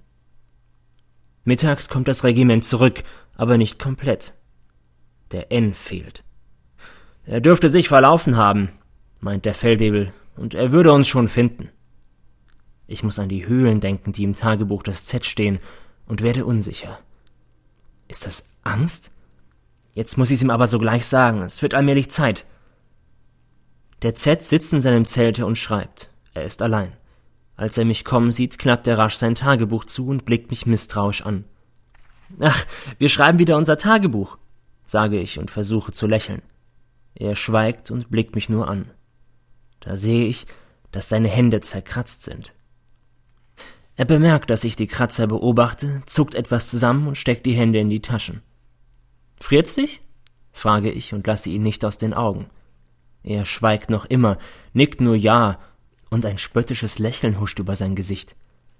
Mittags kommt das Regiment zurück, aber nicht komplett. Der N fehlt. Er dürfte sich verlaufen haben, meint der Feldwebel, und er würde uns schon finden. Ich muss an die Höhlen denken, die im Tagebuch des Z stehen, und werde unsicher. Ist das Angst? Jetzt muss ich es ihm aber sogleich sagen, es wird allmählich Zeit. Der Z sitzt in seinem Zelte und schreibt. Er ist allein. Als er mich kommen sieht, klappt er rasch sein Tagebuch zu und blickt mich misstrauisch an. »Ach, wir schreiben wieder unser Tagebuch«, sage ich und versuche zu lächeln. Er schweigt und blickt mich nur an. Da sehe ich, dass seine Hände zerkratzt sind. Er bemerkt, dass ich die Kratzer beobachte, zuckt etwas zusammen und steckt die Hände in die Taschen. »Friert's dich?« frage ich und lasse ihn nicht aus den Augen. Er schweigt noch immer, nickt nur ja, und ein spöttisches Lächeln huscht über sein Gesicht.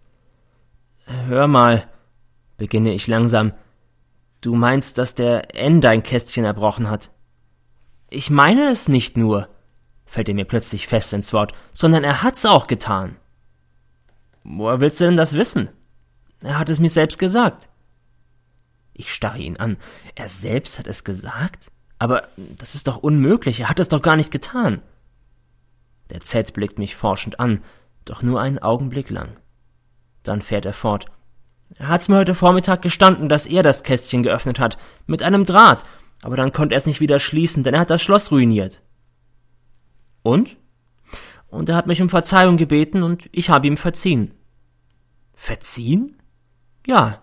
»Hör mal«, beginne ich langsam, »du meinst, dass der N dein Kästchen erbrochen hat?« »Ich meine es nicht nur«, fällt er mir plötzlich fest ins Wort, »sondern er hat's auch getan.« »Woher willst du denn das wissen?« »Er hat es mir selbst gesagt.« Ich starre ihn an. Er selbst hat es gesagt? Aber das ist doch unmöglich, er hat es doch gar nicht getan. Der Z blickt mich forschend an, doch nur einen Augenblick lang. Dann fährt er fort. Er hat's mir heute Vormittag gestanden, dass er das Kästchen geöffnet hat, mit einem Draht, aber dann konnte er es nicht wieder schließen, denn er hat das Schloss ruiniert. Und? Und er hat mich um Verzeihung gebeten und ich habe ihm verziehen. Verziehen? Ja.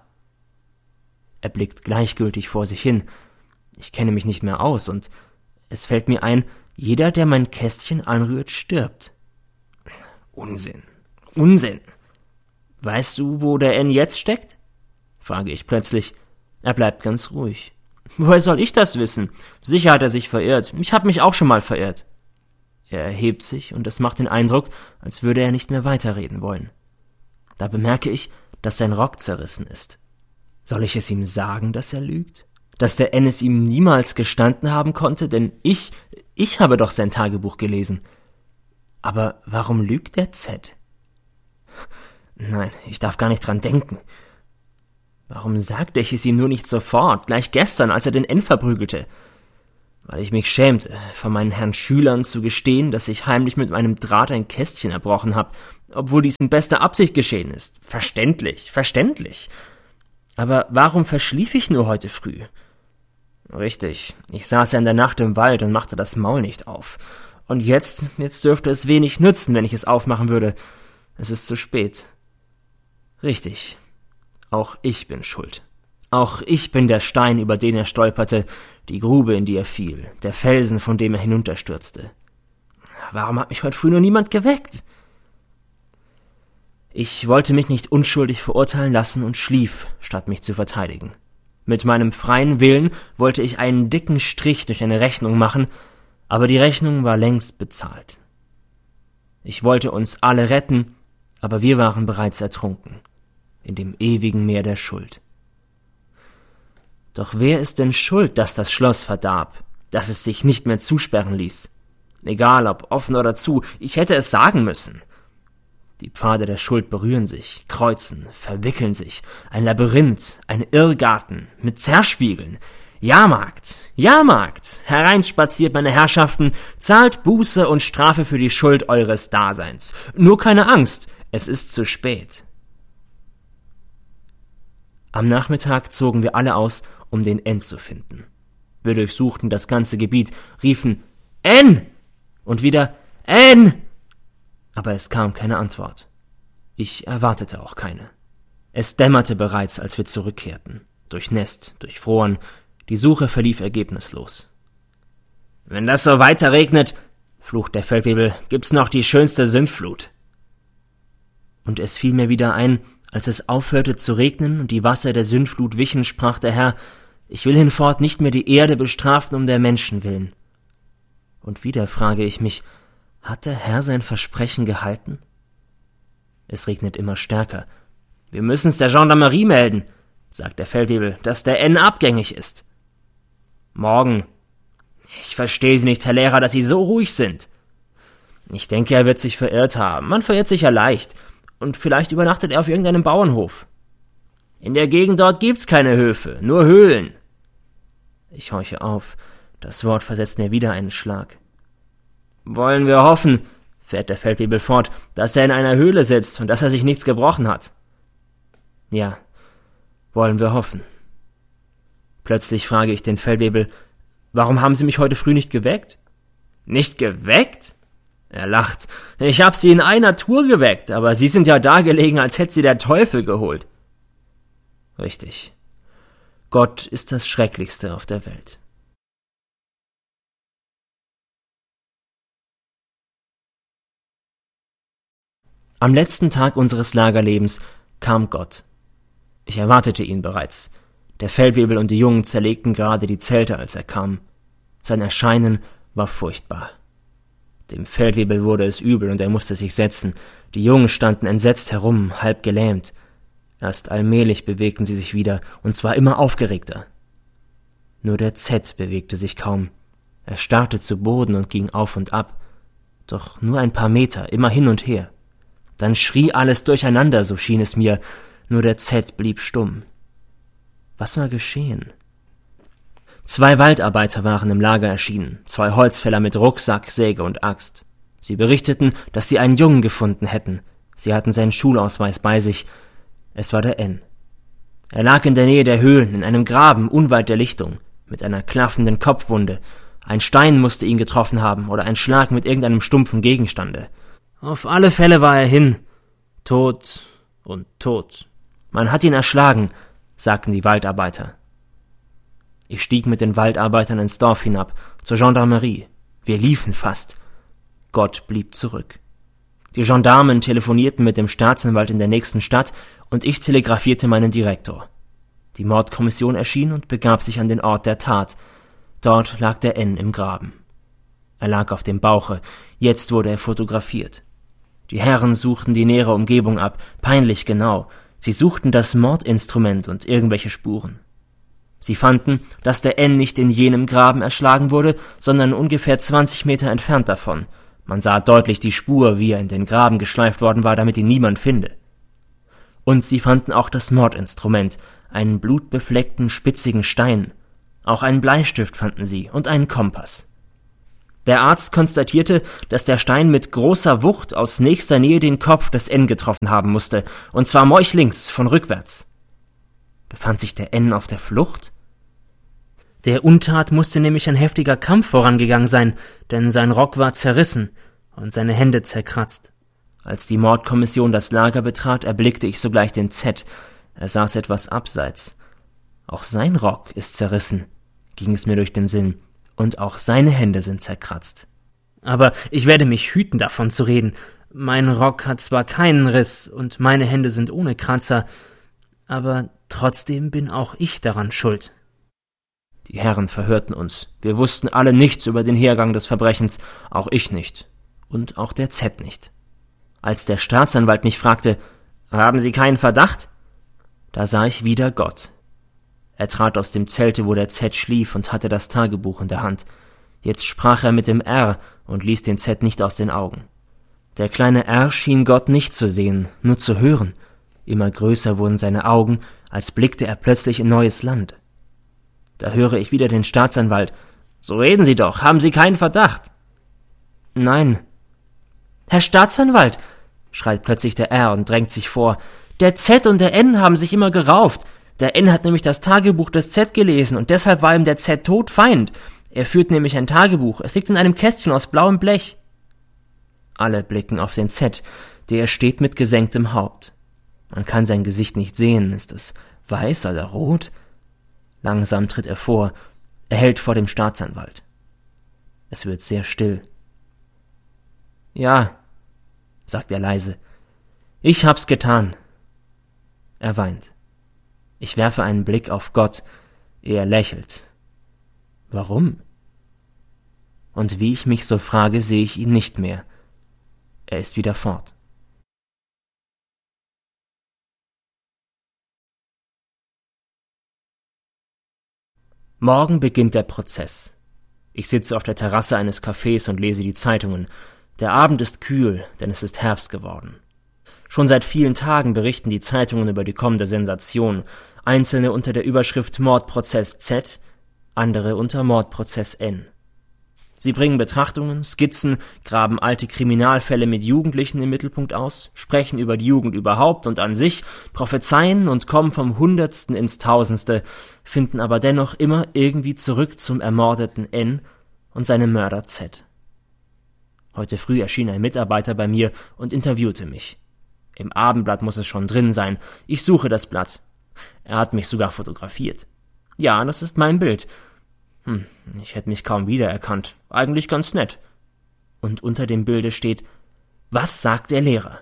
Er blickt gleichgültig vor sich hin. Ich kenne mich nicht mehr aus und es fällt mir ein, jeder, der mein Kästchen anrührt, stirbt. Unsinn. Unsinn. Weißt du, wo der N jetzt steckt? Frage ich plötzlich. Er bleibt ganz ruhig. Woher soll ich das wissen? Sicher hat er sich verirrt. Ich habe mich auch schon mal verirrt. Er erhebt sich und es macht den Eindruck, als würde er nicht mehr weiterreden wollen. Da bemerke ich, dass sein Rock zerrissen ist. Soll ich es ihm sagen, dass er lügt? Dass der N es ihm niemals gestanden haben konnte? Denn ich habe doch sein Tagebuch gelesen. Aber warum lügt der Z? Nein, ich darf gar nicht dran denken. Warum sagte ich es ihm nur nicht sofort, gleich gestern, als er den N verprügelte? weil ich mich schämte, von meinen Herrn Schülern zu gestehen, dass ich heimlich mit meinem Draht ein Kästchen erbrochen habe, obwohl dies in bester Absicht geschehen ist. Verständlich. Aber warum verschlief ich nur heute früh? Richtig, ich saß ja in der Nacht im Wald und machte das Maul nicht auf. Und jetzt dürfte es wenig nützen, wenn ich es aufmachen würde. Es ist zu spät. Richtig, auch ich bin schuld. Auch ich bin der Stein, über den er stolperte, die Grube, in die er fiel, der Felsen, von dem er hinunterstürzte. Warum hat mich heute früh nur niemand geweckt? Ich wollte mich nicht unschuldig verurteilen lassen und schlief, statt mich zu verteidigen. Mit meinem freien Willen wollte ich einen dicken Strich durch eine Rechnung machen, aber die Rechnung war längst bezahlt. Ich wollte uns alle retten, aber wir waren bereits ertrunken, in dem ewigen Meer der Schuld. Doch wer ist denn schuld, dass das Schloss verdarb, dass es sich nicht mehr zusperren ließ? Egal, ob offen oder zu, ich hätte es sagen müssen. Die Pfade der Schuld berühren sich, kreuzen, verwickeln sich, ein Labyrinth, ein Irrgarten mit Zerspiegeln. Jahrmarkt, hereinspaziert, meine Herrschaften, zahlt Buße und Strafe für die Schuld eures Daseins. Nur keine Angst, es ist zu spät. Am Nachmittag zogen wir alle aus, um den N zu finden. Wir durchsuchten das ganze Gebiet, riefen »N!« und wieder »N!«, aber es kam keine Antwort. Ich erwartete auch keine. Es dämmerte bereits, als wir zurückkehrten. Durchnässt, durchfroren, die Suche verlief ergebnislos. »Wenn das so weiter regnet«, flucht der Feldwebel, »gibt's noch die schönste Sündflut.« Und es fiel mir wieder ein, als es aufhörte zu regnen und die Wasser der Sündflut wichen, sprach der Herr, »Ich will hinfort nicht mehr die Erde bestrafen um der Menschen willen.« Und wieder frage ich mich, hat der Herr sein Versprechen gehalten? Es regnet immer stärker. »Wir müssen's der Gendarmerie melden«, sagt der Feldwebel, »dass der N abgängig ist.« »Morgen.« »Ich verstehe Sie nicht, Herr Lehrer, dass Sie so ruhig sind.« »Ich denke, er wird sich verirrt haben. Man verirrt sich ja leicht. Und vielleicht übernachtet er auf irgendeinem Bauernhof.« »In der Gegend dort gibt's keine Höfe, nur Höhlen.« Ich horche auf. Das Wort versetzt mir wieder einen Schlag. »Wollen wir hoffen«, fährt der Feldwebel fort, »dass er in einer Höhle sitzt und dass er sich nichts gebrochen hat.« »Ja, wollen wir hoffen.« Plötzlich frage ich den Feldwebel, »Warum haben Sie mich heute früh nicht geweckt?« »Nicht geweckt?« Er lacht. »Ich hab Sie in einer Tour geweckt, aber Sie sind ja da gelegen, als hätte Sie der Teufel geholt.« Richtig. Gott ist das Schrecklichste auf der Welt. Am letzten Tag unseres Lagerlebens kam Gott. Ich erwartete ihn bereits. Der Feldwebel und die Jungen zerlegten gerade die Zelte, als er kam. Sein Erscheinen war furchtbar. Dem Feldwebel wurde es übel und er musste sich setzen. Die Jungen standen entsetzt herum, halb gelähmt. Erst allmählich bewegten sie sich wieder, und zwar immer aufgeregter. Nur der Z bewegte sich kaum. Er starrte zu Boden und ging auf und ab. Doch nur ein paar Meter, immer hin und her. Dann schrie alles durcheinander, so schien es mir. Nur der Z blieb stumm. Was war geschehen? 2 Waldarbeiter waren im Lager erschienen, 2 Holzfäller mit Rucksack, Säge und Axt. Sie berichteten, dass sie einen Jungen gefunden hätten. Sie hatten seinen Schulausweis bei sich. Es war der N. Er lag in der Nähe der Höhlen, in einem Graben unweit der Lichtung, mit einer klaffenden Kopfwunde. Ein Stein musste ihn getroffen haben oder ein Schlag mit irgendeinem stumpfen Gegenstande. Auf alle Fälle war er hin. Tot und tot. Man hat ihn erschlagen, sagten die Waldarbeiter. Ich stieg mit den Waldarbeitern ins Dorf hinab, zur Gendarmerie. Wir liefen fast. Gott blieb zurück. Die Gendarmen telefonierten mit dem Staatsanwalt in der nächsten Stadt und ich telegrafierte meinem Direktor. Die Mordkommission erschien und begab sich an den Ort der Tat. Dort lag der N im Graben. Er lag auf dem Bauche, jetzt wurde er fotografiert. Die Herren suchten die nähere Umgebung ab, peinlich genau. Sie suchten das Mordinstrument und irgendwelche Spuren. Sie fanden, dass der N nicht in jenem Graben erschlagen wurde, sondern ungefähr 20 Meter entfernt davon. Man sah deutlich die Spur, wie er in den Graben geschleift worden war, damit ihn niemand finde. Und sie fanden auch das Mordinstrument, einen blutbefleckten, spitzigen Stein. Auch einen Bleistift fanden sie und einen Kompass. Der Arzt konstatierte, dass der Stein mit großer Wucht aus nächster Nähe den Kopf des N getroffen haben musste, und zwar meuchlings, von rückwärts. Befand sich der N auf der Flucht? Der Untat musste nämlich ein heftiger Kampf vorangegangen sein, denn sein Rock war zerrissen und seine Hände zerkratzt. Als die Mordkommission das Lager betrat, erblickte ich sogleich den Z. Er saß etwas abseits. Auch sein Rock ist zerrissen, ging es mir durch den Sinn, und auch seine Hände sind zerkratzt. Aber ich werde mich hüten, davon zu reden. Mein Rock hat zwar keinen Riss und meine Hände sind ohne Kratzer, aber trotzdem bin auch ich daran schuld. Die Herren verhörten uns. Wir wussten alle nichts über den Hergang des Verbrechens, auch ich nicht. Und auch der Z nicht. Als der Staatsanwalt mich fragte, »Haben Sie keinen Verdacht?« Da sah ich wieder Gott. Er trat aus dem Zelte, wo der Z schlief, und hatte das Tagebuch in der Hand. Jetzt sprach er mit dem R und ließ den Z nicht aus den Augen. Der kleine R schien Gott nicht zu sehen, nur zu hören. Immer größer wurden seine Augen, als blickte er plötzlich in neues Land. Da höre ich wieder den Staatsanwalt. »So reden Sie doch, haben Sie keinen Verdacht?« »Nein.« »Herr Staatsanwalt«, schreit plötzlich der R und drängt sich vor, »der Z und der N haben sich immer gerauft. Der N hat nämlich das Tagebuch des Z gelesen und deshalb war ihm der Z todfeind. Er führt nämlich ein Tagebuch, es liegt in einem Kästchen aus blauem Blech.« Alle blicken auf den Z, der steht mit gesenktem Haupt. Man kann sein Gesicht nicht sehen, ist es weiß oder rot? Langsam tritt er vor, er hält vor dem Staatsanwalt. Es wird sehr still. »Ja«, sagt er leise, »ich hab's getan.« Er weint. Ich werfe einen Blick auf Gott, er lächelt. Warum? Und wie ich mich so frage, sehe ich ihn nicht mehr. Er ist wieder fort. Morgen beginnt der Prozess. Ich sitze auf der Terrasse eines Cafés und lese die Zeitungen. Der Abend ist kühl, denn es ist Herbst geworden. Schon seit vielen Tagen berichten die Zeitungen über die kommende Sensation, einzelne unter der Überschrift Mordprozess Z, andere unter Mordprozess N. Sie bringen Betrachtungen, Skizzen, graben alte Kriminalfälle mit Jugendlichen im Mittelpunkt aus, sprechen über die Jugend überhaupt und an sich, prophezeien und kommen vom Hundertsten ins Tausendste, finden aber dennoch immer irgendwie zurück zum ermordeten N und seinem Mörder Z. Heute früh erschien ein Mitarbeiter bei mir und interviewte mich. Im Abendblatt muss es schon drin sein. Ich suche das Blatt. Er hat mich sogar fotografiert. Ja, das ist mein Bild. Ich hätte mich kaum wiedererkannt. Eigentlich ganz nett. Und unter dem Bilde steht, was sagt der Lehrer?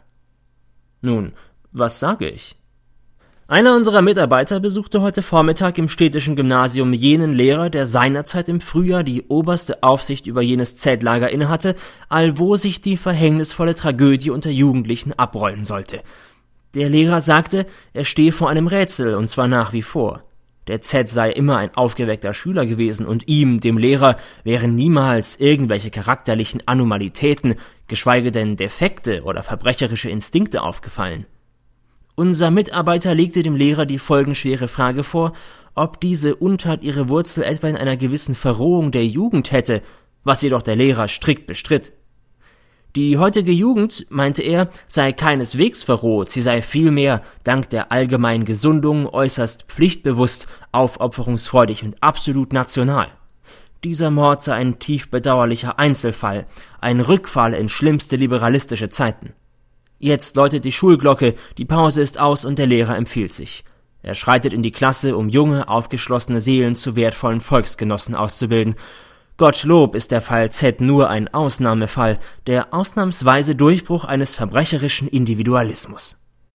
Nun, was sage ich? Einer unserer Mitarbeiter besuchte heute Vormittag im städtischen Gymnasium jenen Lehrer, der seinerzeit im Frühjahr die oberste Aufsicht über jenes Zeltlager innehatte, allwo sich die verhängnisvolle Tragödie unter Jugendlichen abrollen sollte. Der Lehrer sagte, er stehe vor einem Rätsel, und zwar nach wie vor. Der Z sei immer ein aufgeweckter Schüler gewesen und ihm, dem Lehrer, wären niemals irgendwelche charakterlichen Anomalitäten, geschweige denn Defekte oder verbrecherische Instinkte aufgefallen. Unser Mitarbeiter legte dem Lehrer die folgenschwere Frage vor, ob diese Untat ihre Wurzel etwa in einer gewissen Verrohung der Jugend hätte, was jedoch der Lehrer strikt bestritt. Die heutige Jugend, meinte er, sei keineswegs verroht, sie sei vielmehr, dank der allgemeinen Gesundung, äußerst pflichtbewusst, aufopferungsfreudig und absolut national. Dieser Mord sei ein tief bedauerlicher Einzelfall, ein Rückfall in schlimmste liberalistische Zeiten. Jetzt läutet die Schulglocke, die Pause ist aus und der Lehrer empfiehlt sich. Er schreitet in die Klasse, um junge, aufgeschlossene Seelen zu wertvollen Volksgenossen auszubilden. Gottlob ist der Fall Z nur ein Ausnahmefall, der ausnahmsweise Durchbruch eines verbrecherischen Individualismus.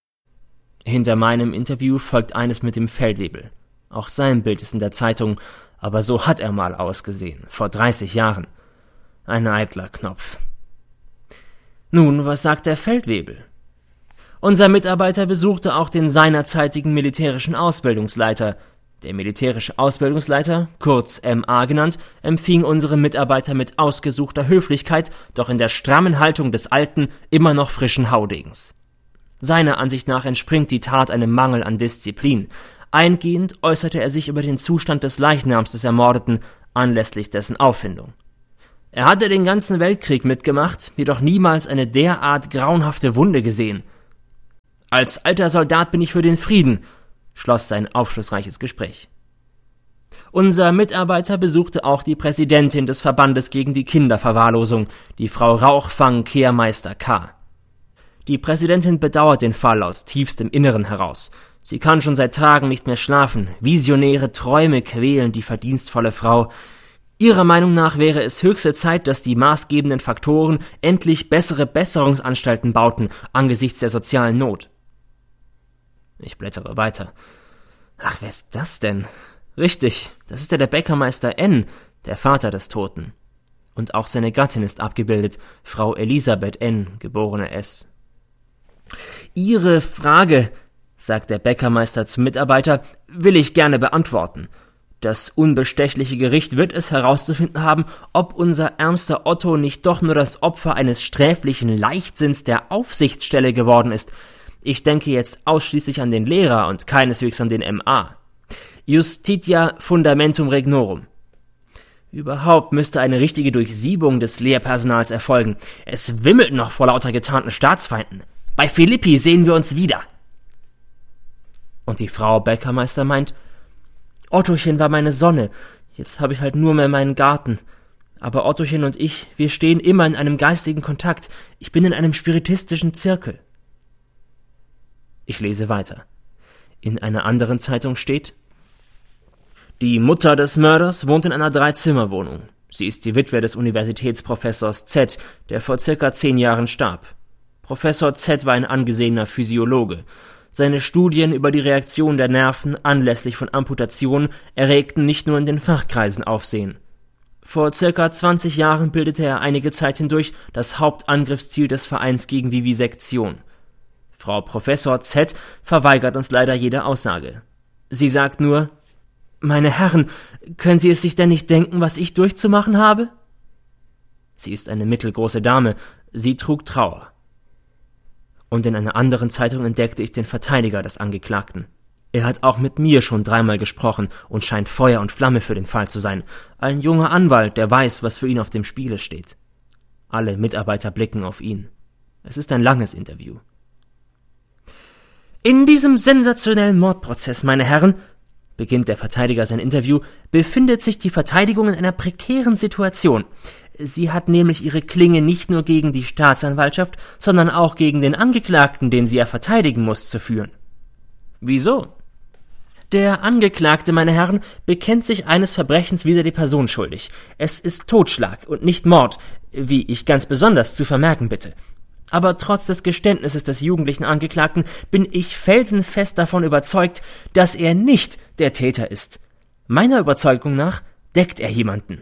Hinter meinem Interview folgt eines mit dem Feldwebel. Auch sein Bild ist in der Zeitung, aber so hat er mal ausgesehen, vor 30 Jahren. Ein eitler Knopf. Nun, was sagt der Feldwebel? Unser Mitarbeiter besuchte auch den seinerzeitigen militärischen Ausbildungsleiter. Der militärische Ausbildungsleiter, kurz MA genannt, empfing unsere Mitarbeiter mit ausgesuchter Höflichkeit, doch in der strammen Haltung des alten, immer noch frischen Haudegens. Seiner Ansicht nach entspringt die Tat einem Mangel an Disziplin. Eingehend äußerte er sich über den Zustand des Leichnams des Ermordeten anlässlich dessen Auffindung. Er hatte den ganzen Weltkrieg mitgemacht, jedoch niemals eine derart grauenhafte Wunde gesehen. Als alter Soldat bin ich für den Frieden, schloss sein aufschlussreiches Gespräch. Unser Mitarbeiter besuchte auch die Präsidentin des Verbandes gegen die Kinderverwahrlosung, die Frau Rauchfang-Kehrmeister K. Die Präsidentin bedauert den Fall aus tiefstem Inneren heraus. Sie kann schon seit Tagen nicht mehr schlafen. Visionäre Träume quälen die verdienstvolle Frau. Ihrer Meinung nach wäre es höchste Zeit, dass die maßgebenden Faktoren endlich bessere Besserungsanstalten bauten angesichts der sozialen Not. Ich blättere weiter. Ach, wer ist das denn? Richtig, das ist der Bäckermeister N., der Vater des Toten. Und auch seine Gattin ist abgebildet, Frau Elisabeth N., geborene S. Ihre Frage, sagt der Bäckermeister zum Mitarbeiter, will ich gerne beantworten. Das unbestechliche Gericht wird es herauszufinden haben, ob unser ärmster Otto nicht doch nur das Opfer eines sträflichen Leichtsinns der Aufsichtsstelle geworden ist. Ich denke jetzt ausschließlich an den Lehrer und keineswegs an den MA. Justitia fundamentum regnorum. Überhaupt müsste eine richtige Durchsiebung des Lehrpersonals erfolgen. Es wimmelt noch vor lauter getarnten Staatsfeinden. Bei Philippi sehen wir uns wieder. Und die Frau Bäckermeister meint, Ottochen war meine Sonne, jetzt habe ich halt nur mehr meinen Garten. Aber Ottochen und ich, wir stehen immer in einem geistigen Kontakt. Ich bin in einem spiritistischen Zirkel. Ich lese weiter. In einer anderen Zeitung steht: Die Mutter des Mörders wohnt in einer 3-Zimmer-Wohnung. Sie ist die Witwe des Universitätsprofessors Z., der vor circa 10 Jahren starb. Professor Z. war ein angesehener Physiologe. Seine Studien über die Reaktion der Nerven anlässlich von Amputationen erregten nicht nur in den Fachkreisen Aufsehen. Vor circa 20 Jahren bildete er einige Zeit hindurch das Hauptangriffsziel des Vereins gegen Vivisektion. Frau Professor Z. verweigert uns leider jede Aussage. Sie sagt nur: Meine Herren, können Sie es sich denn nicht denken, was ich durchzumachen habe? Sie ist eine mittelgroße Dame, sie trug Trauer. Und in einer anderen Zeitung entdeckte ich den Verteidiger des Angeklagten. Er hat auch mit mir schon 3-mal gesprochen und scheint Feuer und Flamme für den Fall zu sein. Ein junger Anwalt, der weiß, was für ihn auf dem Spiele steht. Alle Mitarbeiter blicken auf ihn. Es ist ein langes Interview. In diesem sensationellen Mordprozess, meine Herren, beginnt der Verteidiger sein Interview, befindet sich die Verteidigung in einer prekären Situation. Sie hat nämlich ihre Klinge nicht nur gegen die Staatsanwaltschaft, sondern auch gegen den Angeklagten, den sie ja verteidigen muss, zu führen. Wieso? Der Angeklagte, meine Herren, bekennt sich eines Verbrechens wider die Person schuldig. Es ist Totschlag und nicht Mord, wie ich ganz besonders zu vermerken bitte. Aber trotz des Geständnisses des jugendlichen Angeklagten bin ich felsenfest davon überzeugt, dass er nicht der Täter ist. Meiner Überzeugung nach deckt er jemanden.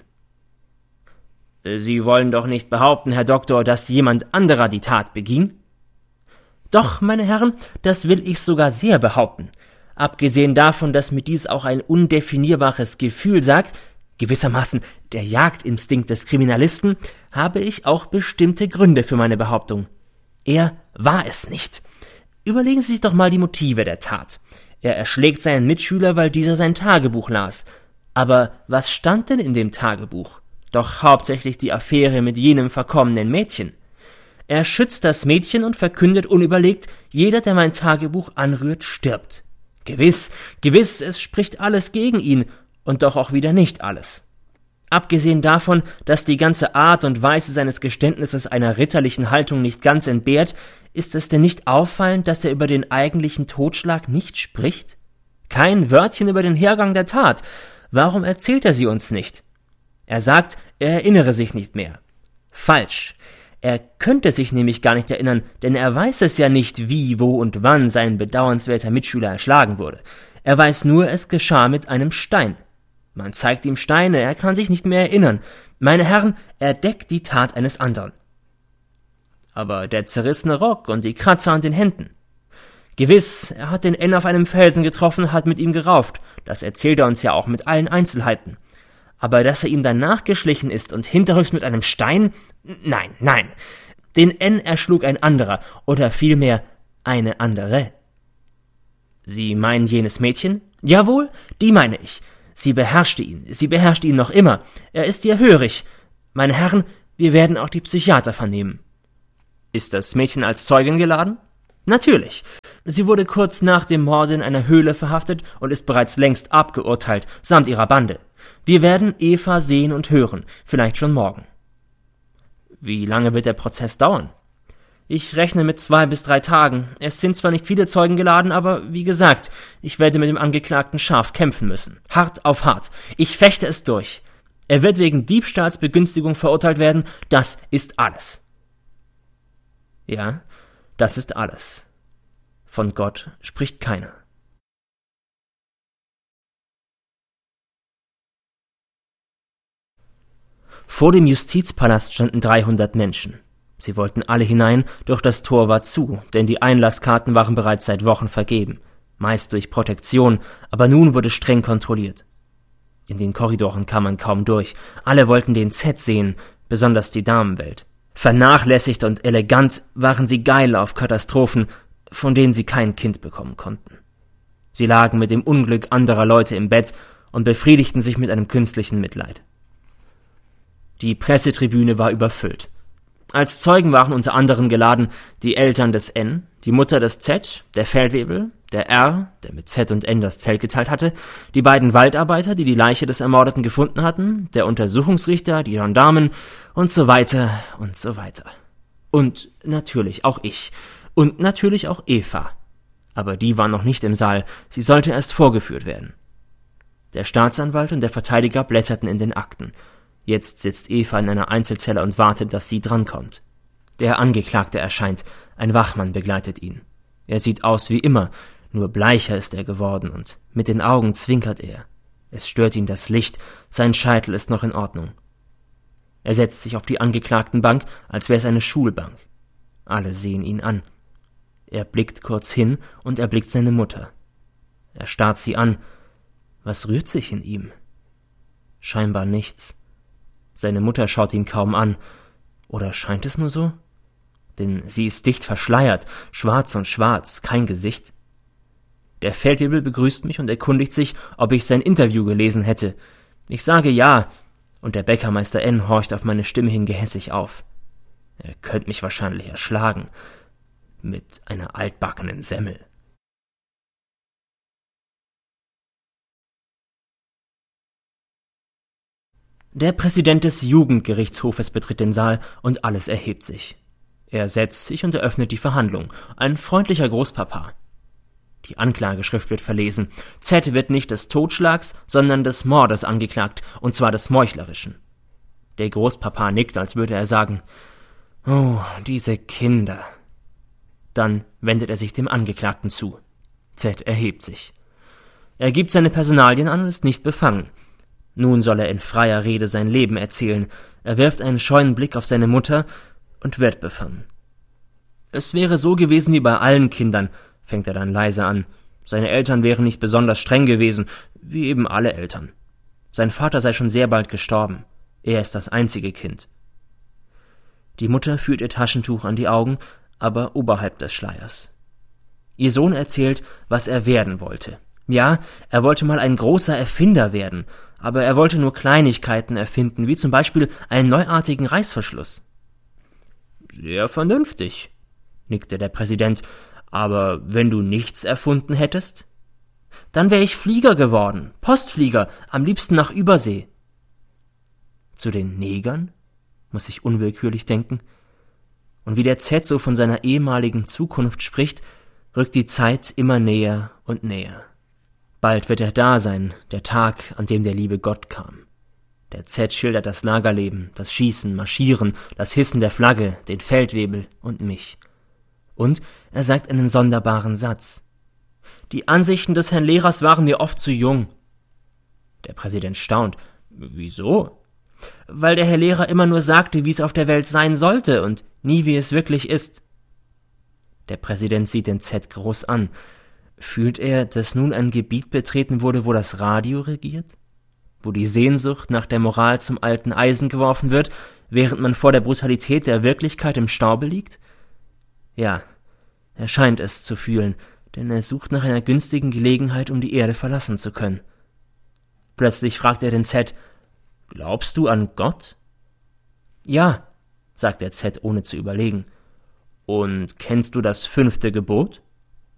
Sie wollen doch nicht behaupten, Herr Doktor, dass jemand anderer die Tat beging? Doch, meine Herren, das will ich sogar sehr behaupten. Abgesehen davon, dass mir dies auch ein undefinierbares Gefühl sagt, gewissermaßen der Jagdinstinkt des Kriminalisten, habe ich auch bestimmte Gründe für meine Behauptung. Er war es nicht. Überlegen Sie sich doch mal die Motive der Tat. Er erschlägt seinen Mitschüler, weil dieser sein Tagebuch las. Aber was stand denn in dem Tagebuch? Doch hauptsächlich die Affäre mit jenem verkommenen Mädchen. Er schützt das Mädchen und verkündet unüberlegt, jeder, der mein Tagebuch anrührt, stirbt. Gewiss, es spricht alles gegen ihn, und doch auch wieder nicht alles. Abgesehen davon, dass die ganze Art und Weise seines Geständnisses einer ritterlichen Haltung nicht ganz entbehrt, ist es denn nicht auffallend, dass er über den eigentlichen Totschlag nicht spricht? Kein Wörtchen über den Hergang der Tat. Warum erzählt er sie uns nicht? Er sagt, er erinnere sich nicht mehr. Falsch. Er könnte sich nämlich gar nicht erinnern, denn er weiß es ja nicht, wie, wo und wann sein bedauernswerter Mitschüler erschlagen wurde. Er weiß nur, es geschah mit einem Stein. Man zeigt ihm Steine, er kann sich nicht mehr erinnern. Meine Herren, er deckt die Tat eines anderen. Aber der zerrissene Rock und die Kratzer an den Händen. Gewiss, er hat den N auf einem Felsen getroffen, hat mit ihm gerauft. Das erzählt er uns ja auch mit allen Einzelheiten. Aber dass er ihm dann nachgeschlichen ist und hinterrücks mit einem Stein? Nein. Den N erschlug ein anderer, oder vielmehr eine andere. Sie meinen jenes Mädchen? Jawohl, die meine ich. Sie beherrschte ihn noch immer. Er ist ihr hörig. Meine Herren, wir werden auch die Psychiater vernehmen. Ist das Mädchen als Zeugin geladen? Natürlich. Sie wurde kurz nach dem Mord in einer Höhle verhaftet und ist bereits längst abgeurteilt, samt ihrer Bande. Wir werden Eva sehen und hören, vielleicht schon morgen. Wie lange wird der Prozess dauern? Ich rechne mit 2 bis 3 Tagen. Es sind zwar nicht viele Zeugen geladen, aber wie gesagt, ich werde mit dem Angeklagten scharf kämpfen müssen. Hart auf hart. Ich fechte es durch. Er wird wegen Diebstahlsbegünstigung verurteilt werden. Das ist alles. Ja, das ist alles. Von Gott spricht keiner. Vor dem Justizpalast standen 300 Menschen. Sie wollten alle hinein, doch das Tor war zu, denn die Einlasskarten waren bereits seit Wochen vergeben, meist durch Protektion, aber nun wurde streng kontrolliert. In den Korridoren kam man kaum durch, alle wollten den Z sehen, besonders die Damenwelt. Vernachlässigt und elegant waren sie geil auf Katastrophen, von denen sie kein Kind bekommen konnten. Sie lagen mit dem Unglück anderer Leute im Bett und befriedigten sich mit einem künstlichen Mitleid. Die Pressetribüne war überfüllt. Als Zeugen waren unter anderem geladen die Eltern des N, die Mutter des Z, der Feldwebel, der R, der mit Z und N das Zelt geteilt hatte, die beiden Waldarbeiter, die die Leiche des Ermordeten gefunden hatten, der Untersuchungsrichter, die Gendarmen und so weiter und so weiter. Und natürlich auch ich. Und natürlich auch Eva. Aber die war noch nicht im Saal, sie sollte erst vorgeführt werden. Der Staatsanwalt und der Verteidiger blätterten in den Akten. Jetzt sitzt Eva in einer Einzelzelle und wartet, dass sie drankommt. Der Angeklagte erscheint, ein Wachmann begleitet ihn. Er sieht aus wie immer, nur bleicher ist er geworden und mit den Augen zwinkert er. Es stört ihn das Licht, sein Scheitel ist noch in Ordnung. Er setzt sich auf die Angeklagtenbank, als wäre es eine Schulbank. Alle sehen ihn an. Er blickt kurz hin und erblickt seine Mutter. Er starrt sie an. Was rührt sich in ihm? Scheinbar nichts. Seine Mutter schaut ihn kaum an. Oder scheint es nur so? Denn sie ist dicht verschleiert, schwarz und schwarz, kein Gesicht. Der Feldwebel begrüßt mich und erkundigt sich, ob ich sein Interview gelesen hätte. Ich sage ja, und der Bäckermeister N. horcht auf meine Stimme hin gehässig auf. Er könnte mich wahrscheinlich erschlagen. Mit einer altbackenen Semmel. Der Präsident des Jugendgerichtshofes betritt den Saal und alles erhebt sich. Er setzt sich und eröffnet die Verhandlung. Ein freundlicher Großpapa. Die Anklageschrift wird verlesen. Z wird nicht des Totschlags, sondern des Mordes angeklagt, und zwar des Meuchlerischen. Der Großpapa nickt, als würde er sagen, »Oh, diese Kinder.« Dann wendet er sich dem Angeklagten zu. Z erhebt sich. Er gibt seine Personalien an und ist nicht befangen. Nun soll er in freier Rede sein Leben erzählen. Er wirft einen scheuen Blick auf seine Mutter und wird befangen. Es wäre so gewesen wie bei allen Kindern, fängt er dann leise an. Seine Eltern wären nicht besonders streng gewesen, wie eben alle Eltern. Sein Vater sei schon sehr bald gestorben. Er ist das einzige Kind. Die Mutter führt ihr Taschentuch an die Augen, aber oberhalb des Schleiers. Ihr Sohn erzählt, was er werden wollte. Ja, er wollte mal ein großer Erfinder werden, aber er wollte nur Kleinigkeiten erfinden, wie zum Beispiel einen neuartigen Reißverschluss. »Sehr vernünftig«, nickte der Präsident, »aber wenn du nichts erfunden hättest?« »Dann wäre ich Flieger geworden, Postflieger, am liebsten nach Übersee.« »Zu den Negern?«, muss ich unwillkürlich denken. Und wie der Z so von seiner ehemaligen Zukunft spricht, rückt die Zeit immer näher und näher. Bald wird er da sein, der Tag, an dem der liebe Gott kam. Der Z schildert das Lagerleben, das Schießen, Marschieren, das Hissen der Flagge, den Feldwebel und mich. Und er sagt einen sonderbaren Satz. »Die Ansichten des Herrn Lehrers waren mir oft zu jung.« Der Präsident staunt. »Wieso?« »Weil der Herr Lehrer immer nur sagte, wie es auf der Welt sein sollte und nie, wie es wirklich ist.« Der Präsident sieht den Z groß an. Fühlt er, dass nun ein Gebiet betreten wurde, wo das Radio regiert? Wo die Sehnsucht nach der Moral zum alten Eisen geworfen wird, während man vor der Brutalität der Wirklichkeit im Staube liegt? Ja, er scheint es zu fühlen, denn er sucht nach einer günstigen Gelegenheit, um die Erde verlassen zu können. Plötzlich fragt er den Z: »Glaubst du an Gott?« »Ja«, sagt der Z, ohne zu überlegen. »Und kennst du das 5. Gebot?«